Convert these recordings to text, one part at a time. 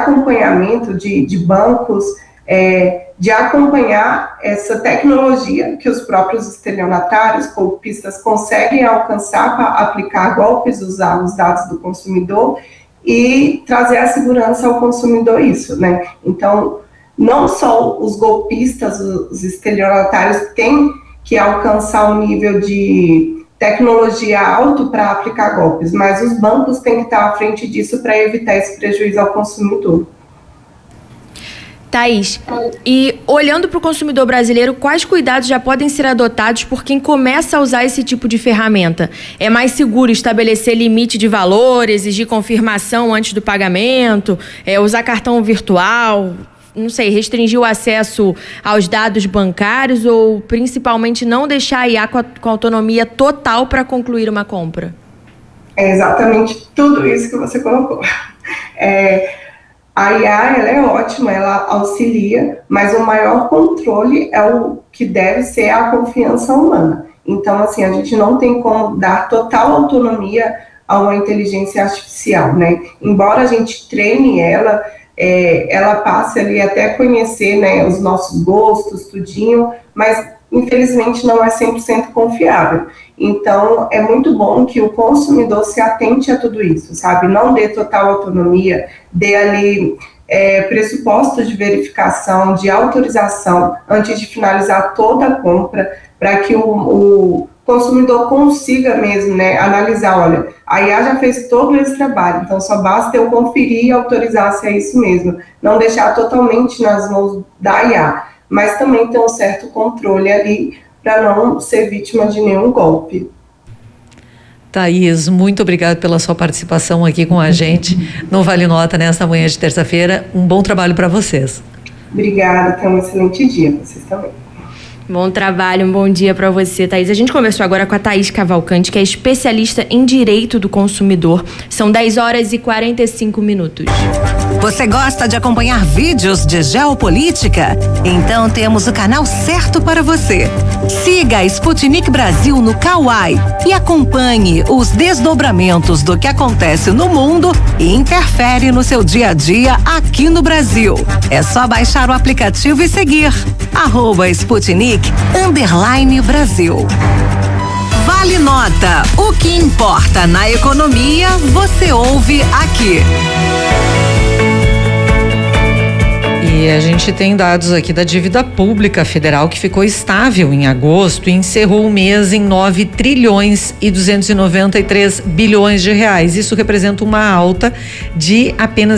acompanhamento de bancos, de acompanhar essa tecnologia que os próprios estelionatários, golpistas conseguem alcançar para aplicar golpes, usar os dados do consumidor e trazer a segurança ao consumidor isso, né? Então, não só os golpistas, os estelionatários têm que alcançar um nível de tecnologia alto para aplicar golpes, mas os bancos têm que estar à frente disso para evitar esse prejuízo ao consumidor. Thaís, e olhando para o consumidor brasileiro, quais cuidados já podem ser adotados por quem começa a usar esse tipo de ferramenta? É mais seguro estabelecer limite de valor, exigir confirmação antes do pagamento, usar cartão virtual, não sei, restringir o acesso aos dados bancários ou principalmente não deixar a IA com autonomia total para concluir uma compra? É exatamente tudo isso que você colocou. A IA, ela é ótima, ela auxilia, mas o maior controle é o que deve ser a confiança humana. Então, assim, a gente não tem como dar total autonomia a uma inteligência artificial, né? Embora a gente treine ela passe ali até conhecer, né, os nossos gostos, tudinho, mas infelizmente não é 100% confiável. Então, é muito bom que o consumidor se atente a tudo isso, sabe? Não dê total autonomia, dê ali pressupostos de verificação, de autorização, antes de finalizar toda a compra, para que o consumidor consiga mesmo, né, analisar, olha, a IA já fez todo esse trabalho, então só basta eu conferir e autorizar se é isso mesmo. Não deixar totalmente nas mãos da IA, mas também ter um certo controle ali para não ser vítima de nenhum golpe. Thaís, muito obrigada pela sua participação aqui com a gente no Vale Nota nesta manhã de terça-feira. Um bom trabalho para vocês. Obrigada, tenha um excelente dia para vocês também. Bom trabalho, um bom dia para você, Thaís. A gente conversou agora com a Thaís Cavalcante, que é especialista em direito do consumidor. São 10h45. Você gosta de acompanhar vídeos de geopolítica? Então temos o canal certo para você. Siga a Sputnik Brasil no Kawai e acompanhe os desdobramentos do que acontece no mundo e interfere no seu dia a dia aqui no Brasil. É só baixar o aplicativo e seguir. @Sputnik_Brasil. Vale Nota. O que importa na economia, você ouve aqui. E a gente tem dados aqui da dívida pública federal que ficou estável em agosto e encerrou o mês em 9 trilhões e 293 bilhões de reais. Isso representa uma alta de apenas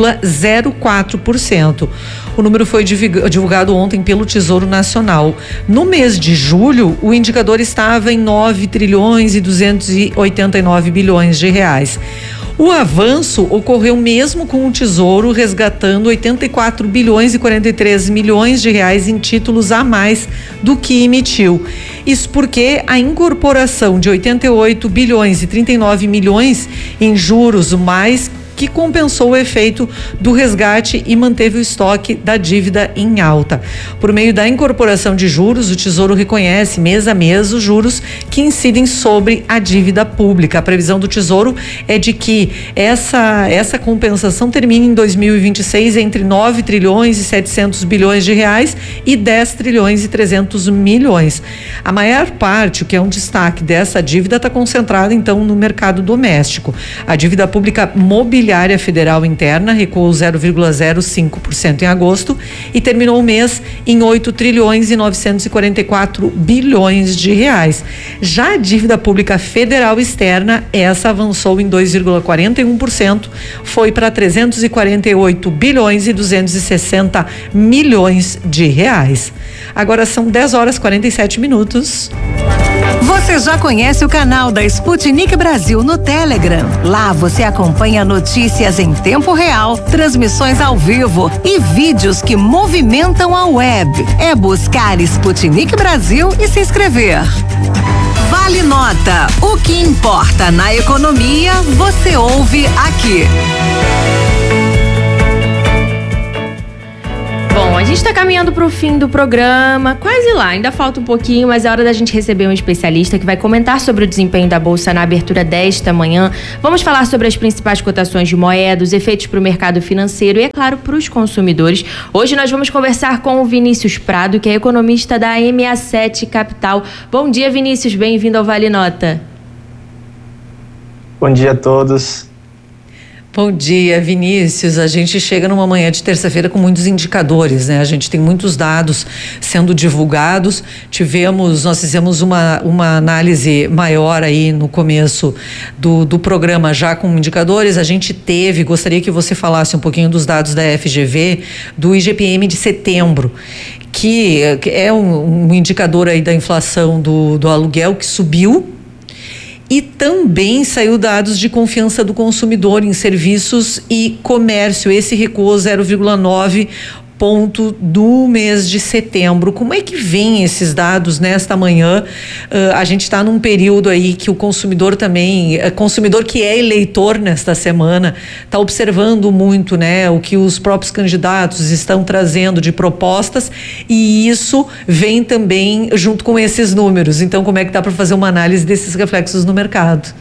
0,04%. O número foi divulgado ontem pelo Tesouro Nacional. No mês de julho, o indicador estava em 9 trilhões e 289 bilhões de reais. O avanço ocorreu mesmo com o Tesouro resgatando 84 bilhões e 43 milhões de reais em títulos a mais do que emitiu. Isso porque a incorporação de 88 bilhões e 39 milhões em juros mais que compensou o efeito do resgate e manteve o estoque da dívida em alta. Por meio da incorporação de juros, o Tesouro reconhece mês a mês os juros que incidem sobre a dívida pública. A previsão do Tesouro é de que essa compensação termine em 2026 entre 9 trilhões e 700 bilhões de reais e 10 trilhões e 300 milhões. A maior parte, o que é um destaque dessa dívida, está concentrada então no mercado doméstico. A dívida pública mobiliária federal interna recuou 0,05% em agosto e terminou o mês em 8 trilhões e 944 bilhões de reais. Já a dívida pública federal externa, essa avançou em 2,41%, foi para 348 bilhões e 260 milhões de reais. Agora são 10h47. Você já conhece o canal da Sputnik Brasil no Telegram? Lá você acompanha notícias em tempo real, transmissões ao vivo e vídeos que movimentam a web. É buscar Sputnik Brasil e se inscrever. Vale Nota. O que importa na economia, você ouve aqui. Bom, a gente gente está caminhando para o fim do programa, quase lá, ainda falta um pouquinho, mas é hora da gente receber um especialista que vai comentar sobre o desempenho da Bolsa na abertura desta manhã. Vamos falar sobre as principais cotações de moeda, os efeitos para o mercado financeiro e, é claro, para os consumidores. Hoje nós vamos conversar com o Vinícius Prado, que é economista da MA7 Capital. Bom dia, Vinícius, bem-vindo ao Vale Nota. Bom dia a todos. Bom dia, Vinícius. A gente chega numa manhã de terça-feira com muitos indicadores, né? A gente tem muitos dados sendo divulgados. Nós fizemos uma análise maior aí no começo do programa já com indicadores. A gente gostaria que você falasse um pouquinho dos dados da FGV, do IGPM de setembro, que é um indicador aí da inflação do aluguel que subiu. E também saiu dados de confiança do consumidor em serviços e comércio. Esse recuou 0,9 ponto do mês de setembro. Como é que vem esses dados nesta manhã? A gente está num período aí que o consumidor também, consumidor que é eleitor nesta semana, está observando muito, né, o que os próprios candidatos estão trazendo de propostas, e isso vem também junto com esses números. Então, como é que dá para fazer uma análise desses reflexos no mercado?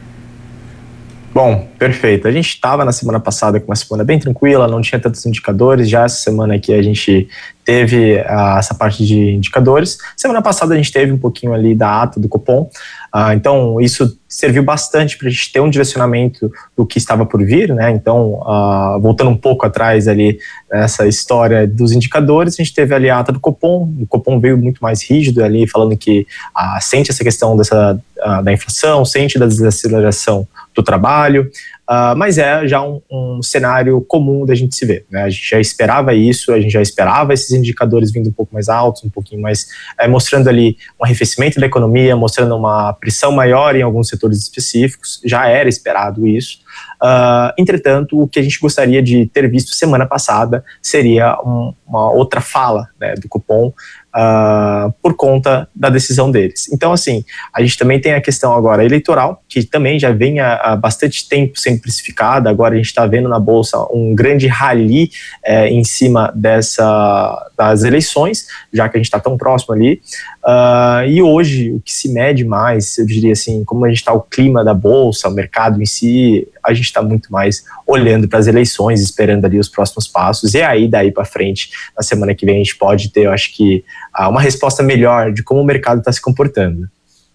Bom, perfeito. A gente estava na semana passada com uma semana bem tranquila, não tinha tantos indicadores. Já essa semana aqui a gente teve essa parte de indicadores. Semana passada a gente teve um pouquinho ali da ata do Copom. Então, isso serviu bastante para a gente ter um direcionamento do que estava por vir, né? Então, voltando um pouco atrás ali nessa história dos indicadores, a gente teve ali a ata do Copom. O Copom veio muito mais rígido ali, falando que sente essa questão da inflação, sente da desaceleração do trabalho, mas é já um cenário comum da gente se ver, né? A gente já esperava isso, a gente já esperava esses indicadores vindo um pouco mais altos, um pouquinho mais, mostrando ali um arrefecimento da economia, mostrando uma pressão maior em alguns setores específicos, já era esperado isso. Entretanto, o que a gente gostaria de ter visto semana passada seria uma outra fala, né, do Copom, por conta da decisão deles. Então, assim, a gente também tem a questão agora eleitoral, que também já vem há bastante tempo sendo precificada. Agora a gente está vendo na Bolsa um grande rally em cima das eleições, já que a gente está tão próximo ali. E hoje, o que se mede mais, eu diria assim, como a gente está o clima da Bolsa, o mercado em si, a gente está muito mais olhando para as eleições, esperando ali os próximos passos, e aí daí para frente, na semana que vem a gente pode ter, eu acho que, uma resposta melhor de como o mercado está se comportando.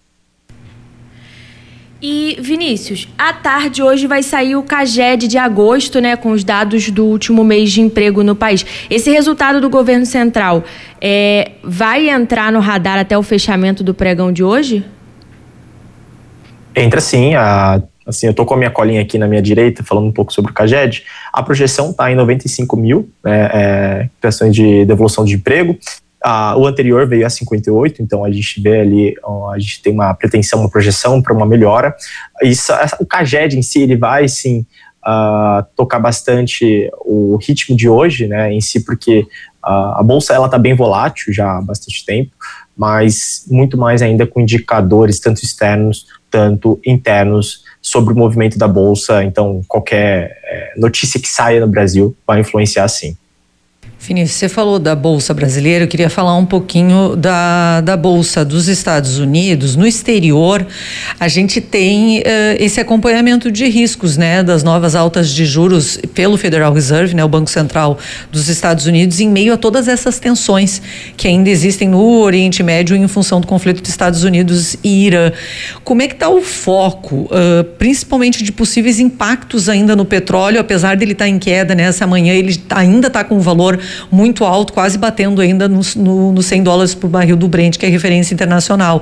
E, Vinícius, à tarde hoje vai sair o CAGED de agosto, né, com os dados do último mês de emprego no país. Esse resultado do governo central vai entrar no radar até o fechamento do pregão de hoje? Entra sim, assim, eu estou com a minha colinha aqui na minha direita, falando um pouco sobre o CAGED. A projeção está em 95 mil, né, questões de devolução de emprego. O anterior veio a 58, então a gente vê ali, a gente tem uma pretensão, uma projeção para uma melhora. O CAGED em si, ele vai sim tocar bastante o ritmo de hoje, né, em si, porque a Bolsa ela está bem volátil já há bastante tempo, mas muito mais ainda com indicadores, tanto externos, tanto internos, sobre o movimento da Bolsa. Então, qualquer notícia que saia no Brasil vai influenciar sim. Vinícius, você falou da Bolsa brasileira, eu queria falar um pouquinho da Bolsa dos Estados Unidos. No exterior, a gente tem esse acompanhamento de riscos, né, das novas altas de juros pelo Federal Reserve, né, o Banco Central dos Estados Unidos, em meio a todas essas tensões que ainda existem no Oriente Médio em função do conflito dos Estados Unidos e Irã. Como é que está o foco, principalmente de possíveis impactos ainda no petróleo, apesar dele estar em queda nessa manhã, ele ainda está com um valor muito alto, quase batendo ainda nos $100 por barril do Brent, que é referência internacional.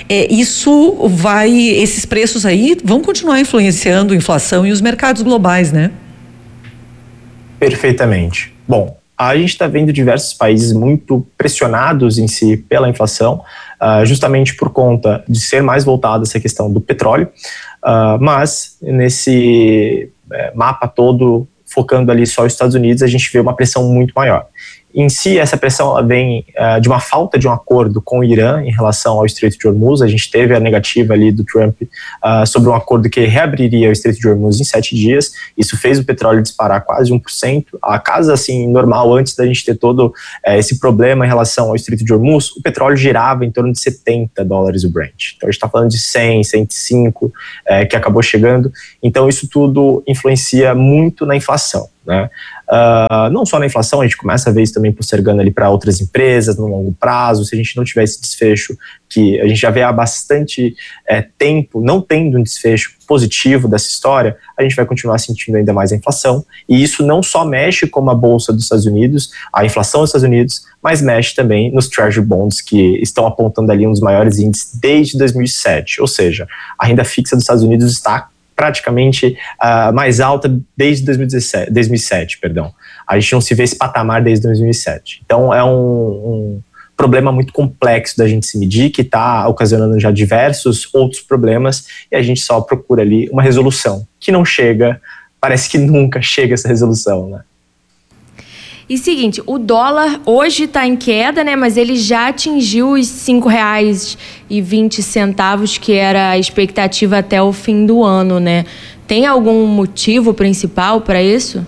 Esses preços aí vão continuar influenciando a inflação e os mercados globais, né? Perfeitamente. Bom, a gente está vendo diversos países muito pressionados em si pela inflação, justamente por conta de ser mais voltado a essa questão do petróleo, mas nesse mapa todo, focando ali só os Estados Unidos, a gente vê uma pressão muito maior. Em si, essa pressão ela vem de uma falta de um acordo com o Irã em relação ao Estreito de Hormuz. A gente teve a negativa ali do Trump sobre um acordo que reabriria o Estreito de Hormuz em 7 dias. Isso fez o petróleo disparar quase 1%. A casa assim, normal, antes da gente ter todo esse problema em relação ao Estreito de Hormuz, o petróleo girava em torno de $70 o Brent. Então a gente está falando de 100, 105, que acabou chegando. Então isso tudo influencia muito na inflação, né? Não só na inflação, a gente começa a ver isso também postergando ali para outras empresas no longo prazo. Se a gente não tiver esse desfecho, que a gente já vê há bastante tempo, não tendo um desfecho positivo dessa história, a gente vai continuar sentindo ainda mais a inflação, e isso não só mexe com a Bolsa dos Estados Unidos, a inflação dos Estados Unidos, mas mexe também nos Treasury Bonds, que estão apontando ali um dos maiores índices desde 2007, ou seja, a renda fixa dos Estados Unidos está praticamente mais alta desde 2007. A gente não se vê esse patamar desde 2007. Então é um problema muito complexo da gente se medir, que está ocasionando já diversos outros problemas, e a gente só procura ali uma resolução, que não chega, parece que nunca chega essa resolução, né? E seguinte, o dólar hoje está em queda, né? Mas ele já atingiu os R$ 5,20, que era a expectativa até o fim do ano, né? Tem algum motivo principal para isso?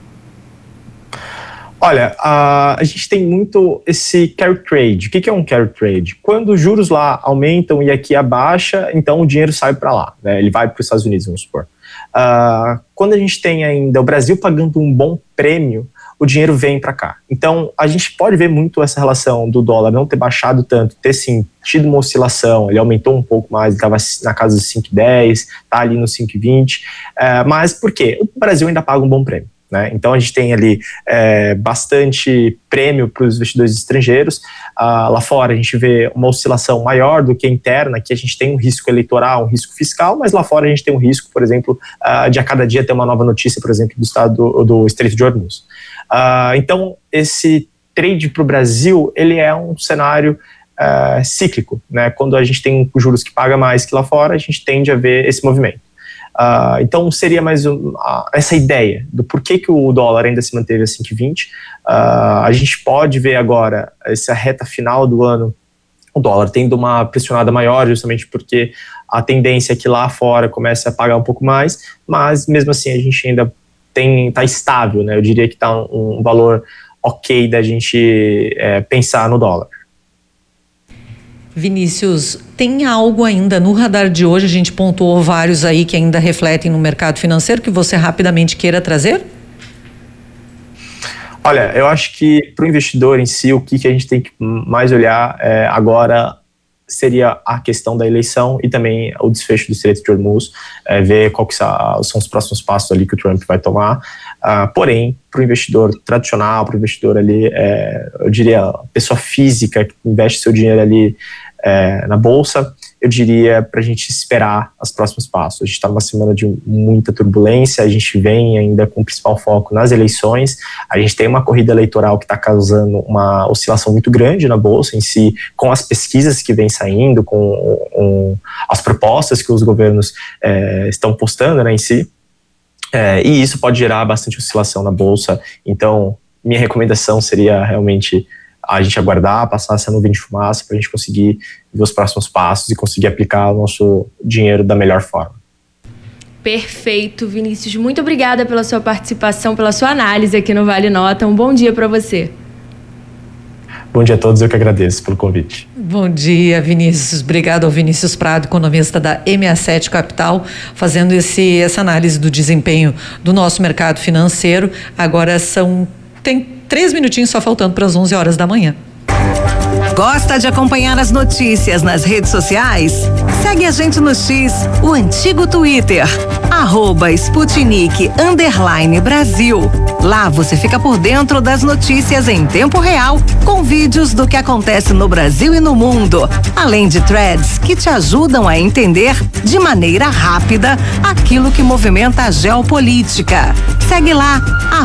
Olha, a gente tem muito esse carry trade. O que é um carry trade? Quando os juros lá aumentam e aqui abaixa, então o dinheiro sai para lá, né? Ele vai para os Estados Unidos, vamos supor. Quando a gente tem ainda o Brasil pagando um bom prêmio, o dinheiro vem para cá. Então, a gente pode ver muito essa relação do dólar não ter baixado tanto, ter sim tido uma oscilação, ele aumentou um pouco mais, estava na casa dos 5,10, está ali no 5,20, mas por quê? O Brasil ainda paga um bom prêmio, né? Então, a gente tem ali bastante prêmio para os investidores estrangeiros. Lá fora, a gente vê uma oscilação maior do que a interna, que a gente tem um risco eleitoral, um risco fiscal, mas lá fora a gente tem um risco, por exemplo, de a cada dia ter uma nova notícia, por exemplo, do Estreito de Hormuz. Então, esse trade para o Brasil, ele é um cenário cíclico, né? Quando a gente tem juros que paga mais que lá fora, a gente tende a ver esse movimento. Então, seria mais essa ideia do porquê que o dólar ainda se manteve a 5,20. A gente pode ver agora, essa reta final do ano, o dólar tendo uma pressionada maior, justamente porque a tendência é que lá fora comece a pagar um pouco mais, mas mesmo assim a gente ainda está estável, né? Eu diria que está um valor ok da gente pensar no dólar. Vinícius, tem algo ainda no radar de hoje? A gente pontuou vários aí que ainda refletem no mercado financeiro, que você rapidamente queira trazer? Olha, eu acho que para o investidor em si, o que a gente tem que mais olhar agora seria a questão da eleição e também o desfecho do Estreito de Hormuz, ver qual que são os próximos passos ali que o Trump vai tomar. Porém, para o investidor tradicional, para o investidor ali, eu diria, a pessoa física que investe seu dinheiro ali na bolsa, eu diria para a gente esperar os próximos passos. A gente está numa semana de muita turbulência, a gente vem ainda com o principal foco nas eleições, a gente tem uma corrida eleitoral que está causando uma oscilação muito grande na bolsa em si, com as pesquisas que vêm saindo, com as propostas que os governos estão postando, né, em si, e isso pode gerar bastante oscilação na bolsa. Então, minha recomendação seria realmente a gente aguardar, passar essa nuvem de fumaça para a gente conseguir ver os próximos passos e conseguir aplicar o nosso dinheiro da melhor forma. Perfeito, Vinícius. Muito obrigada pela sua participação, pela sua análise aqui no Vale Nota. Um bom dia para você. Bom dia a todos, eu que agradeço pelo convite. Bom dia, Vinícius. Obrigado ao Vinícius Prado, economista da MA7 Capital, fazendo essa análise do desempenho do nosso mercado financeiro. Agora tem 3 minutinhos só faltando para as 11 horas da manhã. Gosta de acompanhar as notícias nas redes sociais? Segue a gente no X, o antigo Twitter, @Sputnik_Brasil. Lá você fica por dentro das notícias em tempo real, com vídeos do que acontece no Brasil e no mundo, além de threads que te ajudam a entender de maneira rápida aquilo que movimenta a geopolítica. Segue lá,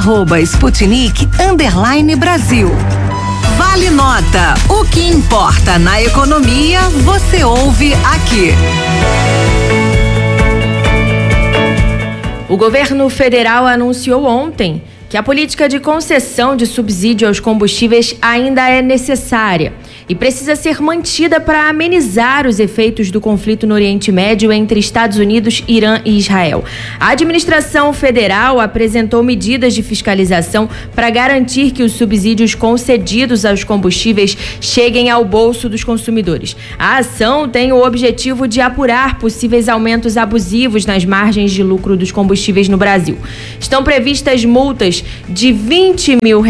@Sputnik_Brasil. Vale Nota. O que importa na economia, você ouve aqui. O governo federal anunciou ontem que a política de concessão de subsídio aos combustíveis ainda é necessária e precisa ser mantida para amenizar os efeitos do conflito no Oriente Médio entre Estados Unidos, Irã e Israel. A administração federal apresentou medidas de fiscalização para garantir que os subsídios concedidos aos combustíveis cheguem ao bolso dos consumidores. A ação tem o objetivo de apurar possíveis aumentos abusivos nas margens de lucro dos combustíveis no Brasil. Estão previstas multas de R$20 mil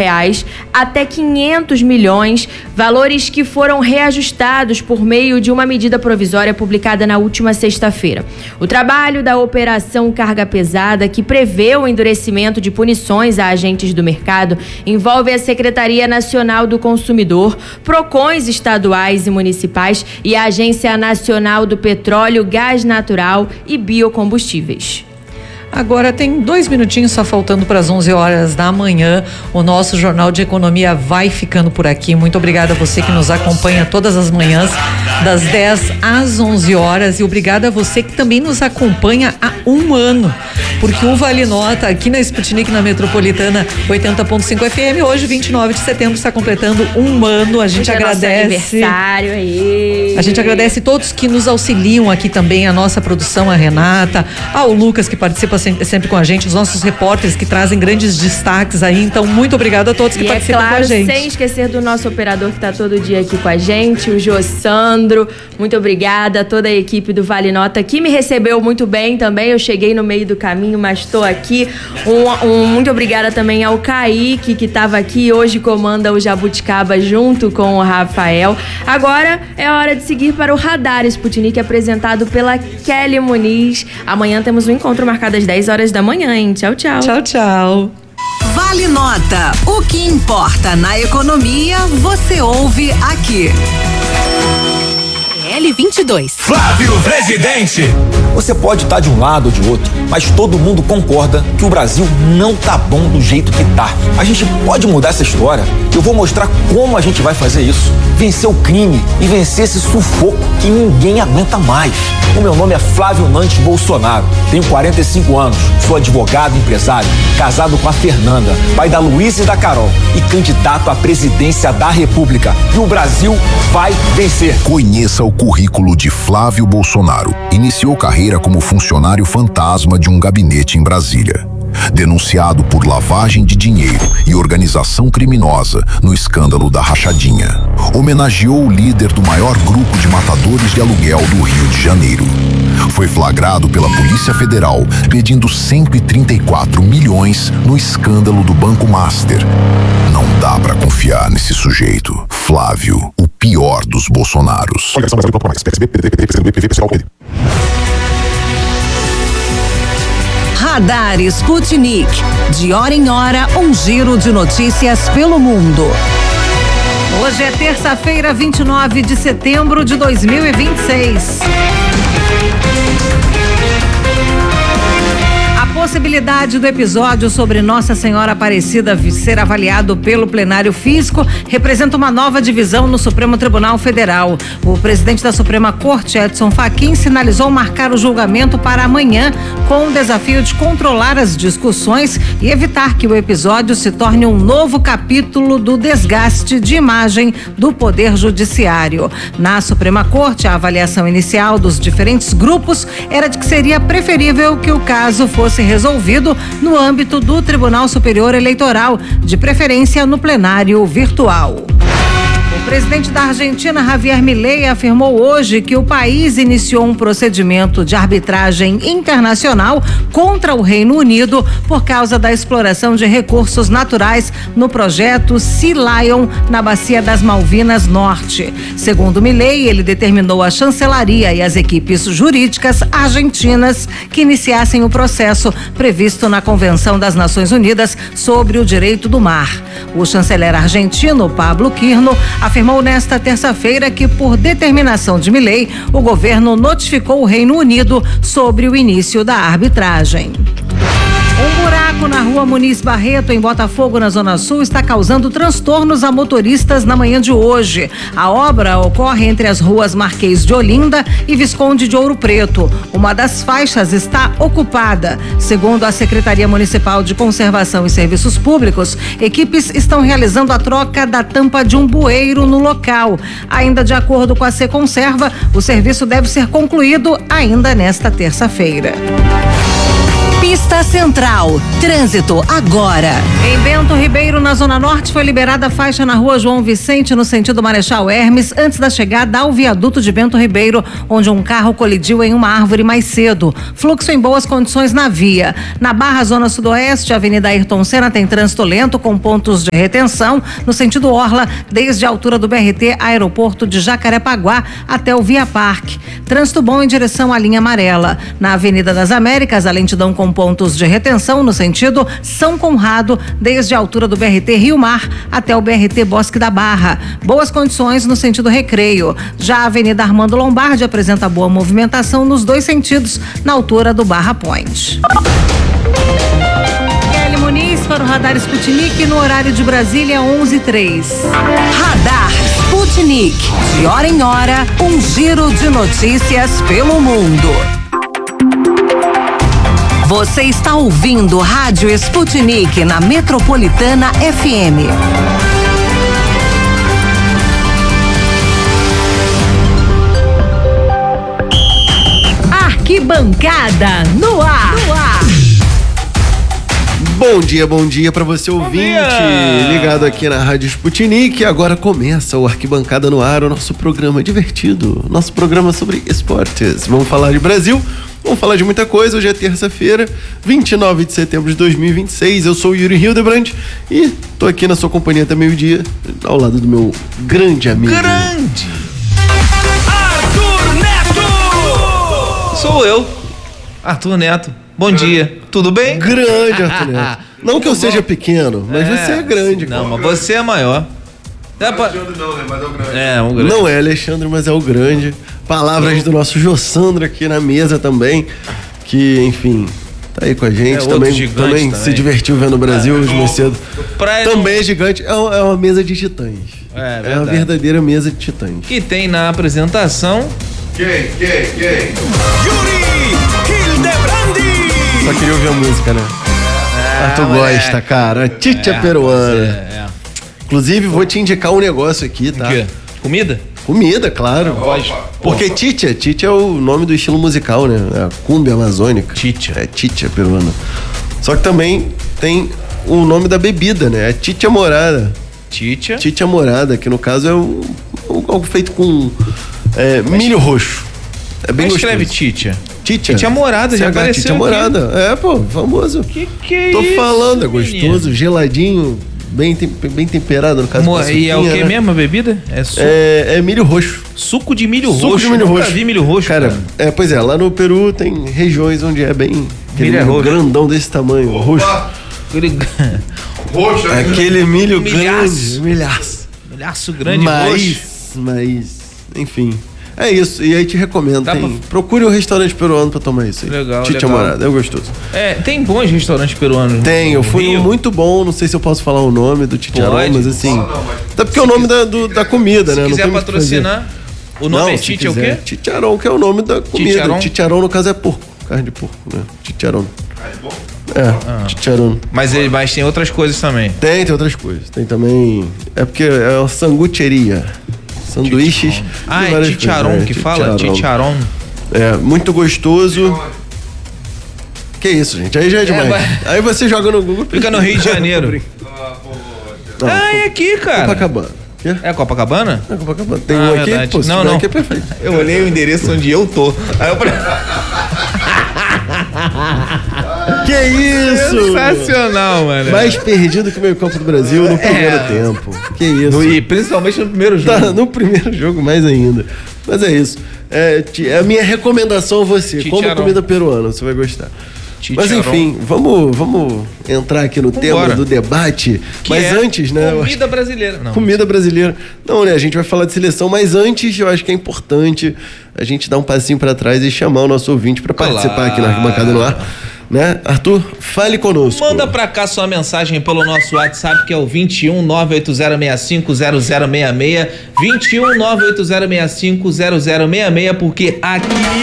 até 500 milhões, valores que foram reajustados por meio de uma medida provisória publicada na última sexta-feira. O trabalho da Operação Carga Pesada, que prevê o endurecimento de punições a agentes do mercado, envolve a Secretaria Nacional do Consumidor, PROCONs estaduais e municipais e a Agência Nacional do Petróleo, Gás Natural e Biocombustíveis. Agora tem 2 minutinhos só faltando para as 11 horas da manhã. O nosso Jornal de Economia vai ficando por aqui. Muito obrigada a você que nos acompanha todas as manhãs, das 10 às 11 horas. E obrigada a você que também nos acompanha há um ano. Porque o Vale Nota aqui na Sputnik, na Metropolitana 80.5 FM, hoje, 29 de setembro, está completando um ano. A gente agradece. Aniversário aí. A gente agradece todos que nos auxiliam aqui também, a nossa produção, a Renata, ao Lucas, que participa sempre com a gente, os nossos repórteres que trazem grandes destaques aí. Então, muito obrigado a todos que participam com a gente. Sem esquecer do nosso operador que está todo dia aqui com a gente, o Jô Sandro. Muito obrigada a toda a equipe do Vale Nota que me recebeu muito bem também. Eu cheguei no meio do caminho, mas estou aqui. Muito obrigada também ao Kaique, que estava aqui e hoje comanda o Jabuticaba junto com o Rafael. Agora é hora de seguir para o Radar Sputnik, apresentado pela Kelly Muniz. Amanhã temos um encontro marcado às 10 horas da manhã, hein? Tchau, tchau. Tchau, tchau. Vale Nota. O que importa na economia, você ouve aqui. L22. Flávio Presidente. Você pode estar de um lado ou de outro, mas todo mundo concorda que o Brasil não tá bom do jeito que tá. A gente pode mudar essa história. Eu vou mostrar como a gente vai fazer isso. Vencer o crime e vencer esse sufoco que ninguém aguenta mais. O meu nome é Flávio Nantes Bolsonaro. Tenho 45 anos, sou advogado e empresário, casado com a Fernanda, pai da Luísa e da Carol e candidato à presidência da República. E o Brasil vai vencer. Conheça o currículo de Flávio Bolsonaro. Iniciou carreira como funcionário fantasma de um gabinete em Brasília. Denunciado por lavagem de dinheiro e organização criminosa no escândalo da Rachadinha. Homenageou o líder do maior grupo de matadores de aluguel do Rio de Janeiro. Foi flagrado pela Polícia Federal pedindo 134 milhões no escândalo do Banco Master. Não dá pra confiar nesse sujeito. Flávio, o pior dos Bolsonaros. Radar Sputnik. De hora em hora, um giro de notícias pelo mundo. Hoje é terça-feira, 29 de setembro de 2026. A possibilidade do episódio sobre Nossa Senhora Aparecida ser avaliado pelo plenário físico representa uma nova divisão no Supremo Tribunal Federal. O presidente da Suprema Corte, Edson Fachin, sinalizou marcar o julgamento para amanhã, com o desafio de controlar as discussões e evitar que o episódio se torne um novo capítulo do desgaste de imagem do Poder Judiciário. Na Suprema Corte, a avaliação inicial dos diferentes grupos era de que seria preferível que o caso fosse resolvido no âmbito do Tribunal Superior Eleitoral, de preferência no plenário virtual. O presidente da Argentina, Javier Milei, afirmou hoje que o país iniciou um procedimento de arbitragem internacional contra o Reino Unido por causa da exploração de recursos naturais no projeto Sea Lion, na Bacia das Malvinas Norte. Segundo Milei, ele determinou à chancelaria e às equipes jurídicas argentinas que iniciassem o processo previsto na Convenção das Nações Unidas sobre o Direito do Mar. O chanceler argentino, Pablo Quirno, afirmou nesta terça-feira que, por determinação de Milei, o governo notificou o Reino Unido sobre o início da arbitragem. Um buraco na rua Muniz Barreto, em Botafogo, na Zona Sul, está causando transtornos a motoristas na manhã de hoje. A obra ocorre entre as ruas Marquês de Olinda e Visconde de Ouro Preto. Uma das faixas está ocupada. Segundo a Secretaria Municipal de Conservação e Serviços Públicos, equipes estão realizando a troca da tampa de um bueiro no local. Ainda de acordo com a Seconserva, o serviço deve ser concluído ainda nesta terça-feira. Pista Central. Trânsito agora. Em Bento Ribeiro, na Zona Norte, foi liberada a faixa na rua João Vicente, no sentido Marechal Hermes, antes da chegada ao viaduto de Bento Ribeiro, onde um carro colidiu em uma árvore mais cedo. Fluxo em boas condições na via. Na Barra, Zona Sudoeste, a Avenida Ayrton Senna tem trânsito lento com pontos de retenção no sentido Orla, desde a altura do BRT Aeroporto de Jacarepaguá até o Via Parque. Trânsito bom em direção à linha amarela. Na Avenida das Américas, a lentidão com pontos de retenção no sentido São Conrado, desde a altura do BRT Rio Mar até o BRT Bosque da Barra. Boas condições no sentido Recreio. Já a Avenida Armando Lombardi apresenta boa movimentação nos dois sentidos, na altura do Barra Point. Kelly Muniz para o Radar Sputnik no horário de Brasília, 11h03. Radar Sputnik. De hora em hora, um giro de notícias pelo mundo. Você está ouvindo Rádio Sputnik na Metropolitana FM. Arquibancada no ar. Bom dia para você ouvinte, ligado aqui na Rádio Sputnik. Agora começa o Arquibancada no Ar, o nosso programa divertido, nosso programa sobre esportes. Vamos falar de Brasil, vamos falar de muita coisa. Hoje é terça-feira, 29 de setembro de 2026. Eu sou o Yuri Hildebrand e tô aqui na sua companhia até meio-dia, ao lado do meu grande amigo. Arthur Neto! Sou eu, Arthur Neto. Bom dia, tudo bem? Grande Arthur Neto. Não que eu seja pequeno, mas você é grande. Não, mas você é maior. Alexandre não, né? Mas é o grande. É, o grande. Não é Alexandre, mas é o grande. Palavras do nosso Jossandro aqui na mesa também, que, enfim, tá aí com a gente. Também se divertiu vendo o Brasil hoje mais cedo. Também é gigante. É uma mesa de titãs. É uma verdadeira mesa de titãs. E tem na apresentação... Quem? Yuri Hildebrandi! Só queria ouvir a música, né? Tu gosta, cara. Tite peruana. Inclusive, vou te indicar um negócio aqui, tá? O quê? Comida? Comida, claro. Porque Tite é o nome do estilo musical, né? É a cúmbia amazônica. Tite. É Tite peruana. Só que também tem o nome da bebida, né? É Tite Morada. Tite Morada, que no caso é algo feito com milho roxo. É bem gostoso. Escreve Tite. Tite Morada, já apareceu Tite Morada. É, pô, famoso. Que é Tô isso? falando, é gostoso, menino? Geladinho, bem temperado, no caso. E é o que mesmo a bebida? É suco? É milho roxo. Suco de milho roxo? Suco de milho roxo. Nunca vi milho roxo, cara. Pois é, lá no Peru tem regiões onde é bem... Milho roxo. Grandão desse tamanho, roxo. Roxo. Aquele milho grande. Milhaço grande, roxo. Mas, enfim... É isso, e aí te recomendo. Procure um restaurante peruano pra tomar isso aí. Legal. Tite Morada, é gostoso. Tem bons restaurantes peruanos. Tem, eu fui um muito bom, não sei se eu posso falar o nome do Titiarão, mas assim... Até porque é o nome da comida, né? Se quiser patrocinar, o nome é Tite é o quê? Titiarão, que é o nome da comida. Titiarão, no caso, é porco, carne de porco, né? Titiarão. Titiarão. Mas tem outras coisas também. Tem outras coisas. Tem também... É porque é uma sangucheria. Sanduíches. É Titiarão que fala? Titiarão. É, muito gostoso. Que isso, gente? Aí já é demais. Aí você joga no Google. Fica no Rio de Janeiro. É aqui, cara. Copacabana. É Copacabana? É Copacabana. Tem um aqui? Pô, não. Aqui é perfeito. Eu olhei o endereço onde eu tô. Aí eu falei... Que isso? Sensacional, mano. Mais perdido que o meio campo do Brasil no primeiro tempo. Que isso? E principalmente no primeiro jogo. Tá, no primeiro jogo mais ainda. Mas é isso. É a minha recomendação a você. Coma comida peruana, você vai gostar. Mas enfim, vamos entrar aqui no tema do debate. Mas antes, né? Comida brasileira. Comida brasileira. Não, né? A gente vai falar de seleção, mas antes eu acho que é importante a gente dar um passinho pra trás e chamar o nosso ouvinte pra participar aqui na Arquibancada no Ar. né? Arthur, fale conosco. Manda pra cá sua mensagem pelo nosso WhatsApp, que é o 21 98065 0066, 21 98065 0066, porque aqui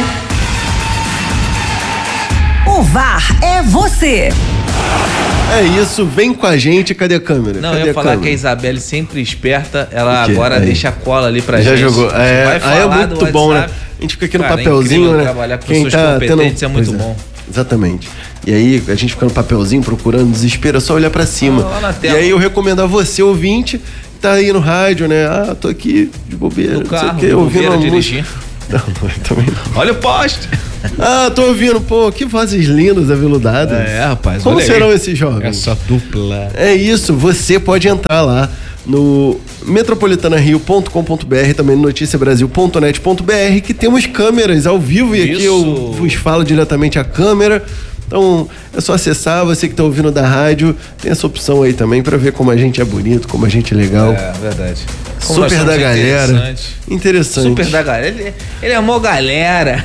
o VAR é você. É isso, vem com a gente. Cadê a câmera? Não, Cadê eu ia falar câmera? que a Isabelle, sempre esperta, ela O quê? agora Aí. deixa a cola ali pra Já gente. jogou. Vai falar É muito do bom, né? WhatsApp. A gente fica aqui no Cara, é papelzinho, incrível né? trabalhar com pessoas competentes é muito bom. Exatamente. E aí, a gente fica no papelzinho procurando desespero, é só olhar pra cima. Lá na E tela. aí eu recomendo a você, ouvinte, que tá aí no rádio, né? Ah, tô aqui de bobeira, No não sei o carro, quê, de ouvindo bobeira, uma música. dirigir. Não, também não. Olha o poste. Ah, tô ouvindo, pô, que vozes lindas, aveludadas. Rapaz, Como olha aí. serão esses jovens? Essa dupla. É isso, você pode entrar lá no metropolitanario.com.br, também no noticiabrasil.net.br, que temos câmeras ao vivo e aqui eu vos falo diretamente à câmera. Então é só acessar, você que está ouvindo da rádio, tem essa opção aí também para ver como a gente é bonito, como a gente é legal. É, verdade. Como nós Super somos da galera. Interessante. Super da galera. Ele é mó galera.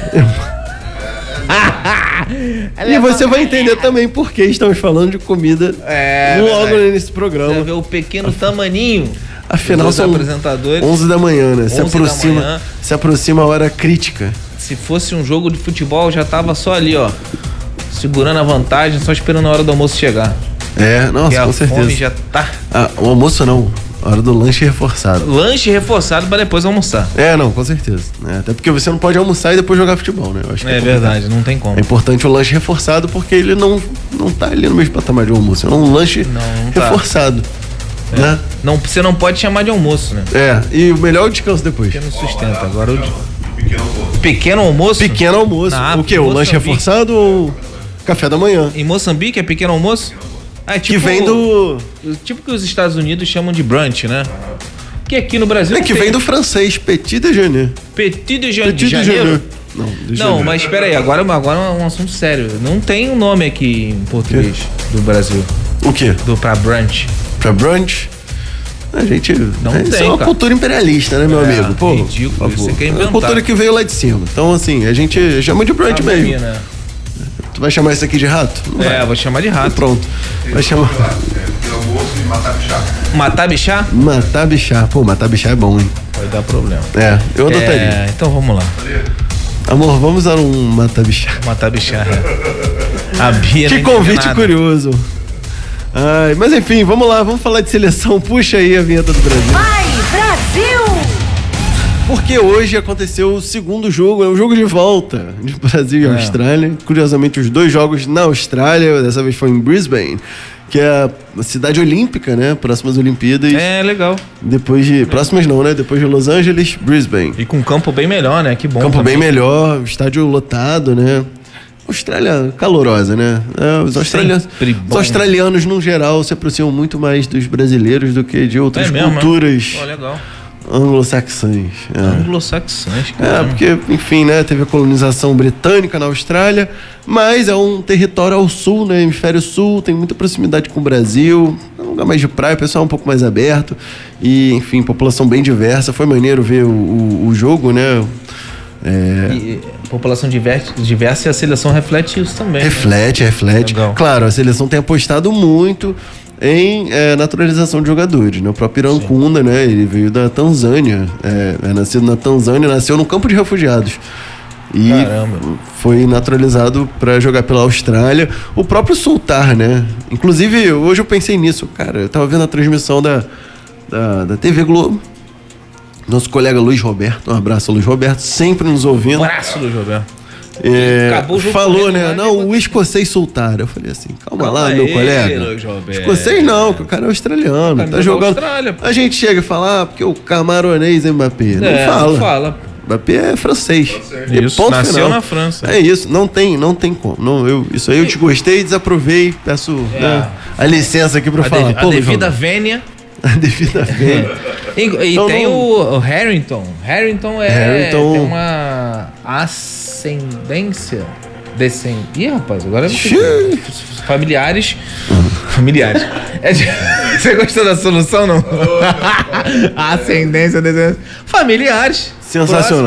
E você vai entender também por que estamos falando de comida logo verdade. nesse programa. Você vê o pequeno tamaninho. Afinal, dos são apresentadores. 11 da manhã, né? 11 da manhã. Se aproxima a hora crítica. Se fosse um jogo de futebol, já tava só ali, ó. Segurando a vantagem, só esperando a hora do almoço chegar. É, nossa, Porque com a certeza. fome já tá. Ah, o almoço não. A hora do lanche reforçado. Lanche reforçado pra depois almoçar. É, não, com certeza. É, até porque você não pode almoçar e depois jogar futebol, né? Eu acho que É verdade, não tem como. É importante o lanche reforçado porque ele não tá ali no mesmo patamar de almoço. É um lanche Não tá. reforçado. Né? Não, você não pode chamar de almoço, né? É, e o melhor é o descanso depois. Porque não sustenta. Agora o pequeno almoço? Pequeno almoço. O quê? O lanche reforçado ou café da manhã? Em Moçambique é pequeno almoço? Ah, é tipo, que vem do... Tipo que os Estados Unidos chamam de brunch, né? Que aqui no Brasil... É que vem do francês, petit déjeuner. Petit déjeuner. Petit de janeiro? déjeuner. Não, mas espera aí, agora é um assunto sério. Não tem um nome aqui em português do Brasil. O quê? Pra brunch. Pra brunch? A gente... Não isso tem, é uma cara. cultura imperialista, né, meu amigo? Pô, ridículo, por favor. você quer É inventar. uma cultura que veio lá de cima. Então, assim, a gente chama de brunch mesmo. Né? Tu vai chamar isso aqui de rato? Não vai. Vou chamar de rato. Pronto. Vai chamar... Matar bichá? Matar bichá. Pô, matar bichá é bom, hein? Vai dar problema. É, eu adotaria. Então vamos lá. Amor, vamos usar um matar bichá. Matar bichá. A Bia Que não convite entende nada. curioso. Ai, mas enfim, vamos lá, vamos falar de seleção. Puxa aí a vinheta do Brasil. Vai, Brasil! Porque hoje aconteceu o segundo jogo, é o jogo de volta de Brasil e Austrália. Curiosamente, os dois jogos na Austrália, dessa vez foi em Brisbane, que é a cidade olímpica, né? Próximas Olimpíadas. É, legal. Depois de... Próximas não, né? Depois de Los Angeles, Brisbane. E com um campo bem melhor, né? Que bom. Campo também. bem melhor, estádio lotado, né? Austrália calorosa, né? Os australianos, no geral, se aproximam muito mais dos brasileiros do que de outras culturas legal. anglo-saxãs. Anglo-saxãs, É, porque, enfim, né? Teve a colonização britânica na Austrália, mas é um território ao sul, né? Hemisfério sul, tem muita proximidade com o Brasil, é um lugar mais de praia, o pessoal é um pouco mais aberto e, enfim, população bem diversa. Foi maneiro ver o jogo, né? E população diversa e a seleção reflete isso também. Reflete. Legal. Claro, a seleção tem apostado muito em naturalização de jogadores, né? O próprio Iracunda, né? Ele veio da Tanzânia, é nascido na Tanzânia, nasceu no campo de refugiados. E Caramba. foi naturalizado para jogar pela Austrália. O próprio Sultar, né? Inclusive, hoje eu pensei nisso, cara. Eu tava vendo a transmissão da TV Globo. Nosso colega Luiz Roberto, um abraço Luiz Roberto, sempre nos ouvindo. Um abraço, Luiz Roberto. Acabou o jogo falou, né? Não, o escocês Sultar. Eu falei assim, calma lá, meu colega. Escocês não, que o cara é australiano. Tá jogando. A gente chega e fala, porque o camaronês é Mbappé. Não fala. Mbappé é francês. Isso, ponto nasceu final. na França. É isso, não tem como. Não, isso aí eu te gostei, desaprovei, peço né, a licença aqui pra falar. A devida vênia. A devida vênia. E Então, tem o Harrington. Harrington tem uma ascendência. Ih, rapaz, agora familiares. Familiares. Você gostou da solução, não? Ascendência, familiares. Sensacional.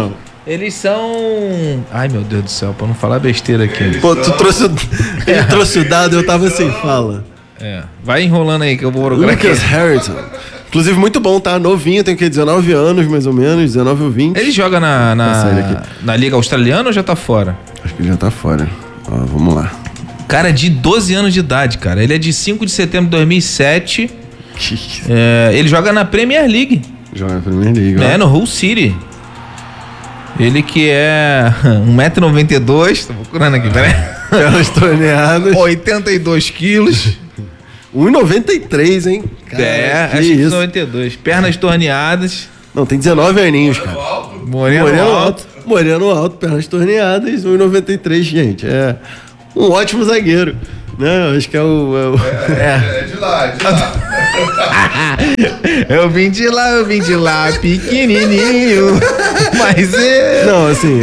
Eles são... Ai, meu Deus do céu, pra não falar besteira aqui. Pô, tu trouxe ele trouxe o dado, eu tava sem fala. Vai enrolando aí que eu vou procurar aqui. Lucas Harrington. Inclusive, muito bom, tá? Novinho, tem que 19 anos, mais ou menos, 19 ou 20. Ele joga na Liga Australiana ou já tá fora? Acho que ele já tá fora. Ó, vamos lá. Cara, de 12 anos de idade, cara. Ele é de 5 de setembro de 2007. Ele joga na Premier League. Joga na Premier League, ó. No Hull City. Ele que é 1,92 m. Tô procurando aqui, peraí. Pernas torneadas. 82 quilos. 1,93, hein? Cara, acho que 92. Pernas torneadas. Não, tem 19 aninhos, cara. Moreno alto. Moreno alto, pernas torneadas, 1,93, gente. É um ótimo zagueiro. Né? Acho que é de lá. Eu vim de lá, pequenininho. Mas Não, assim,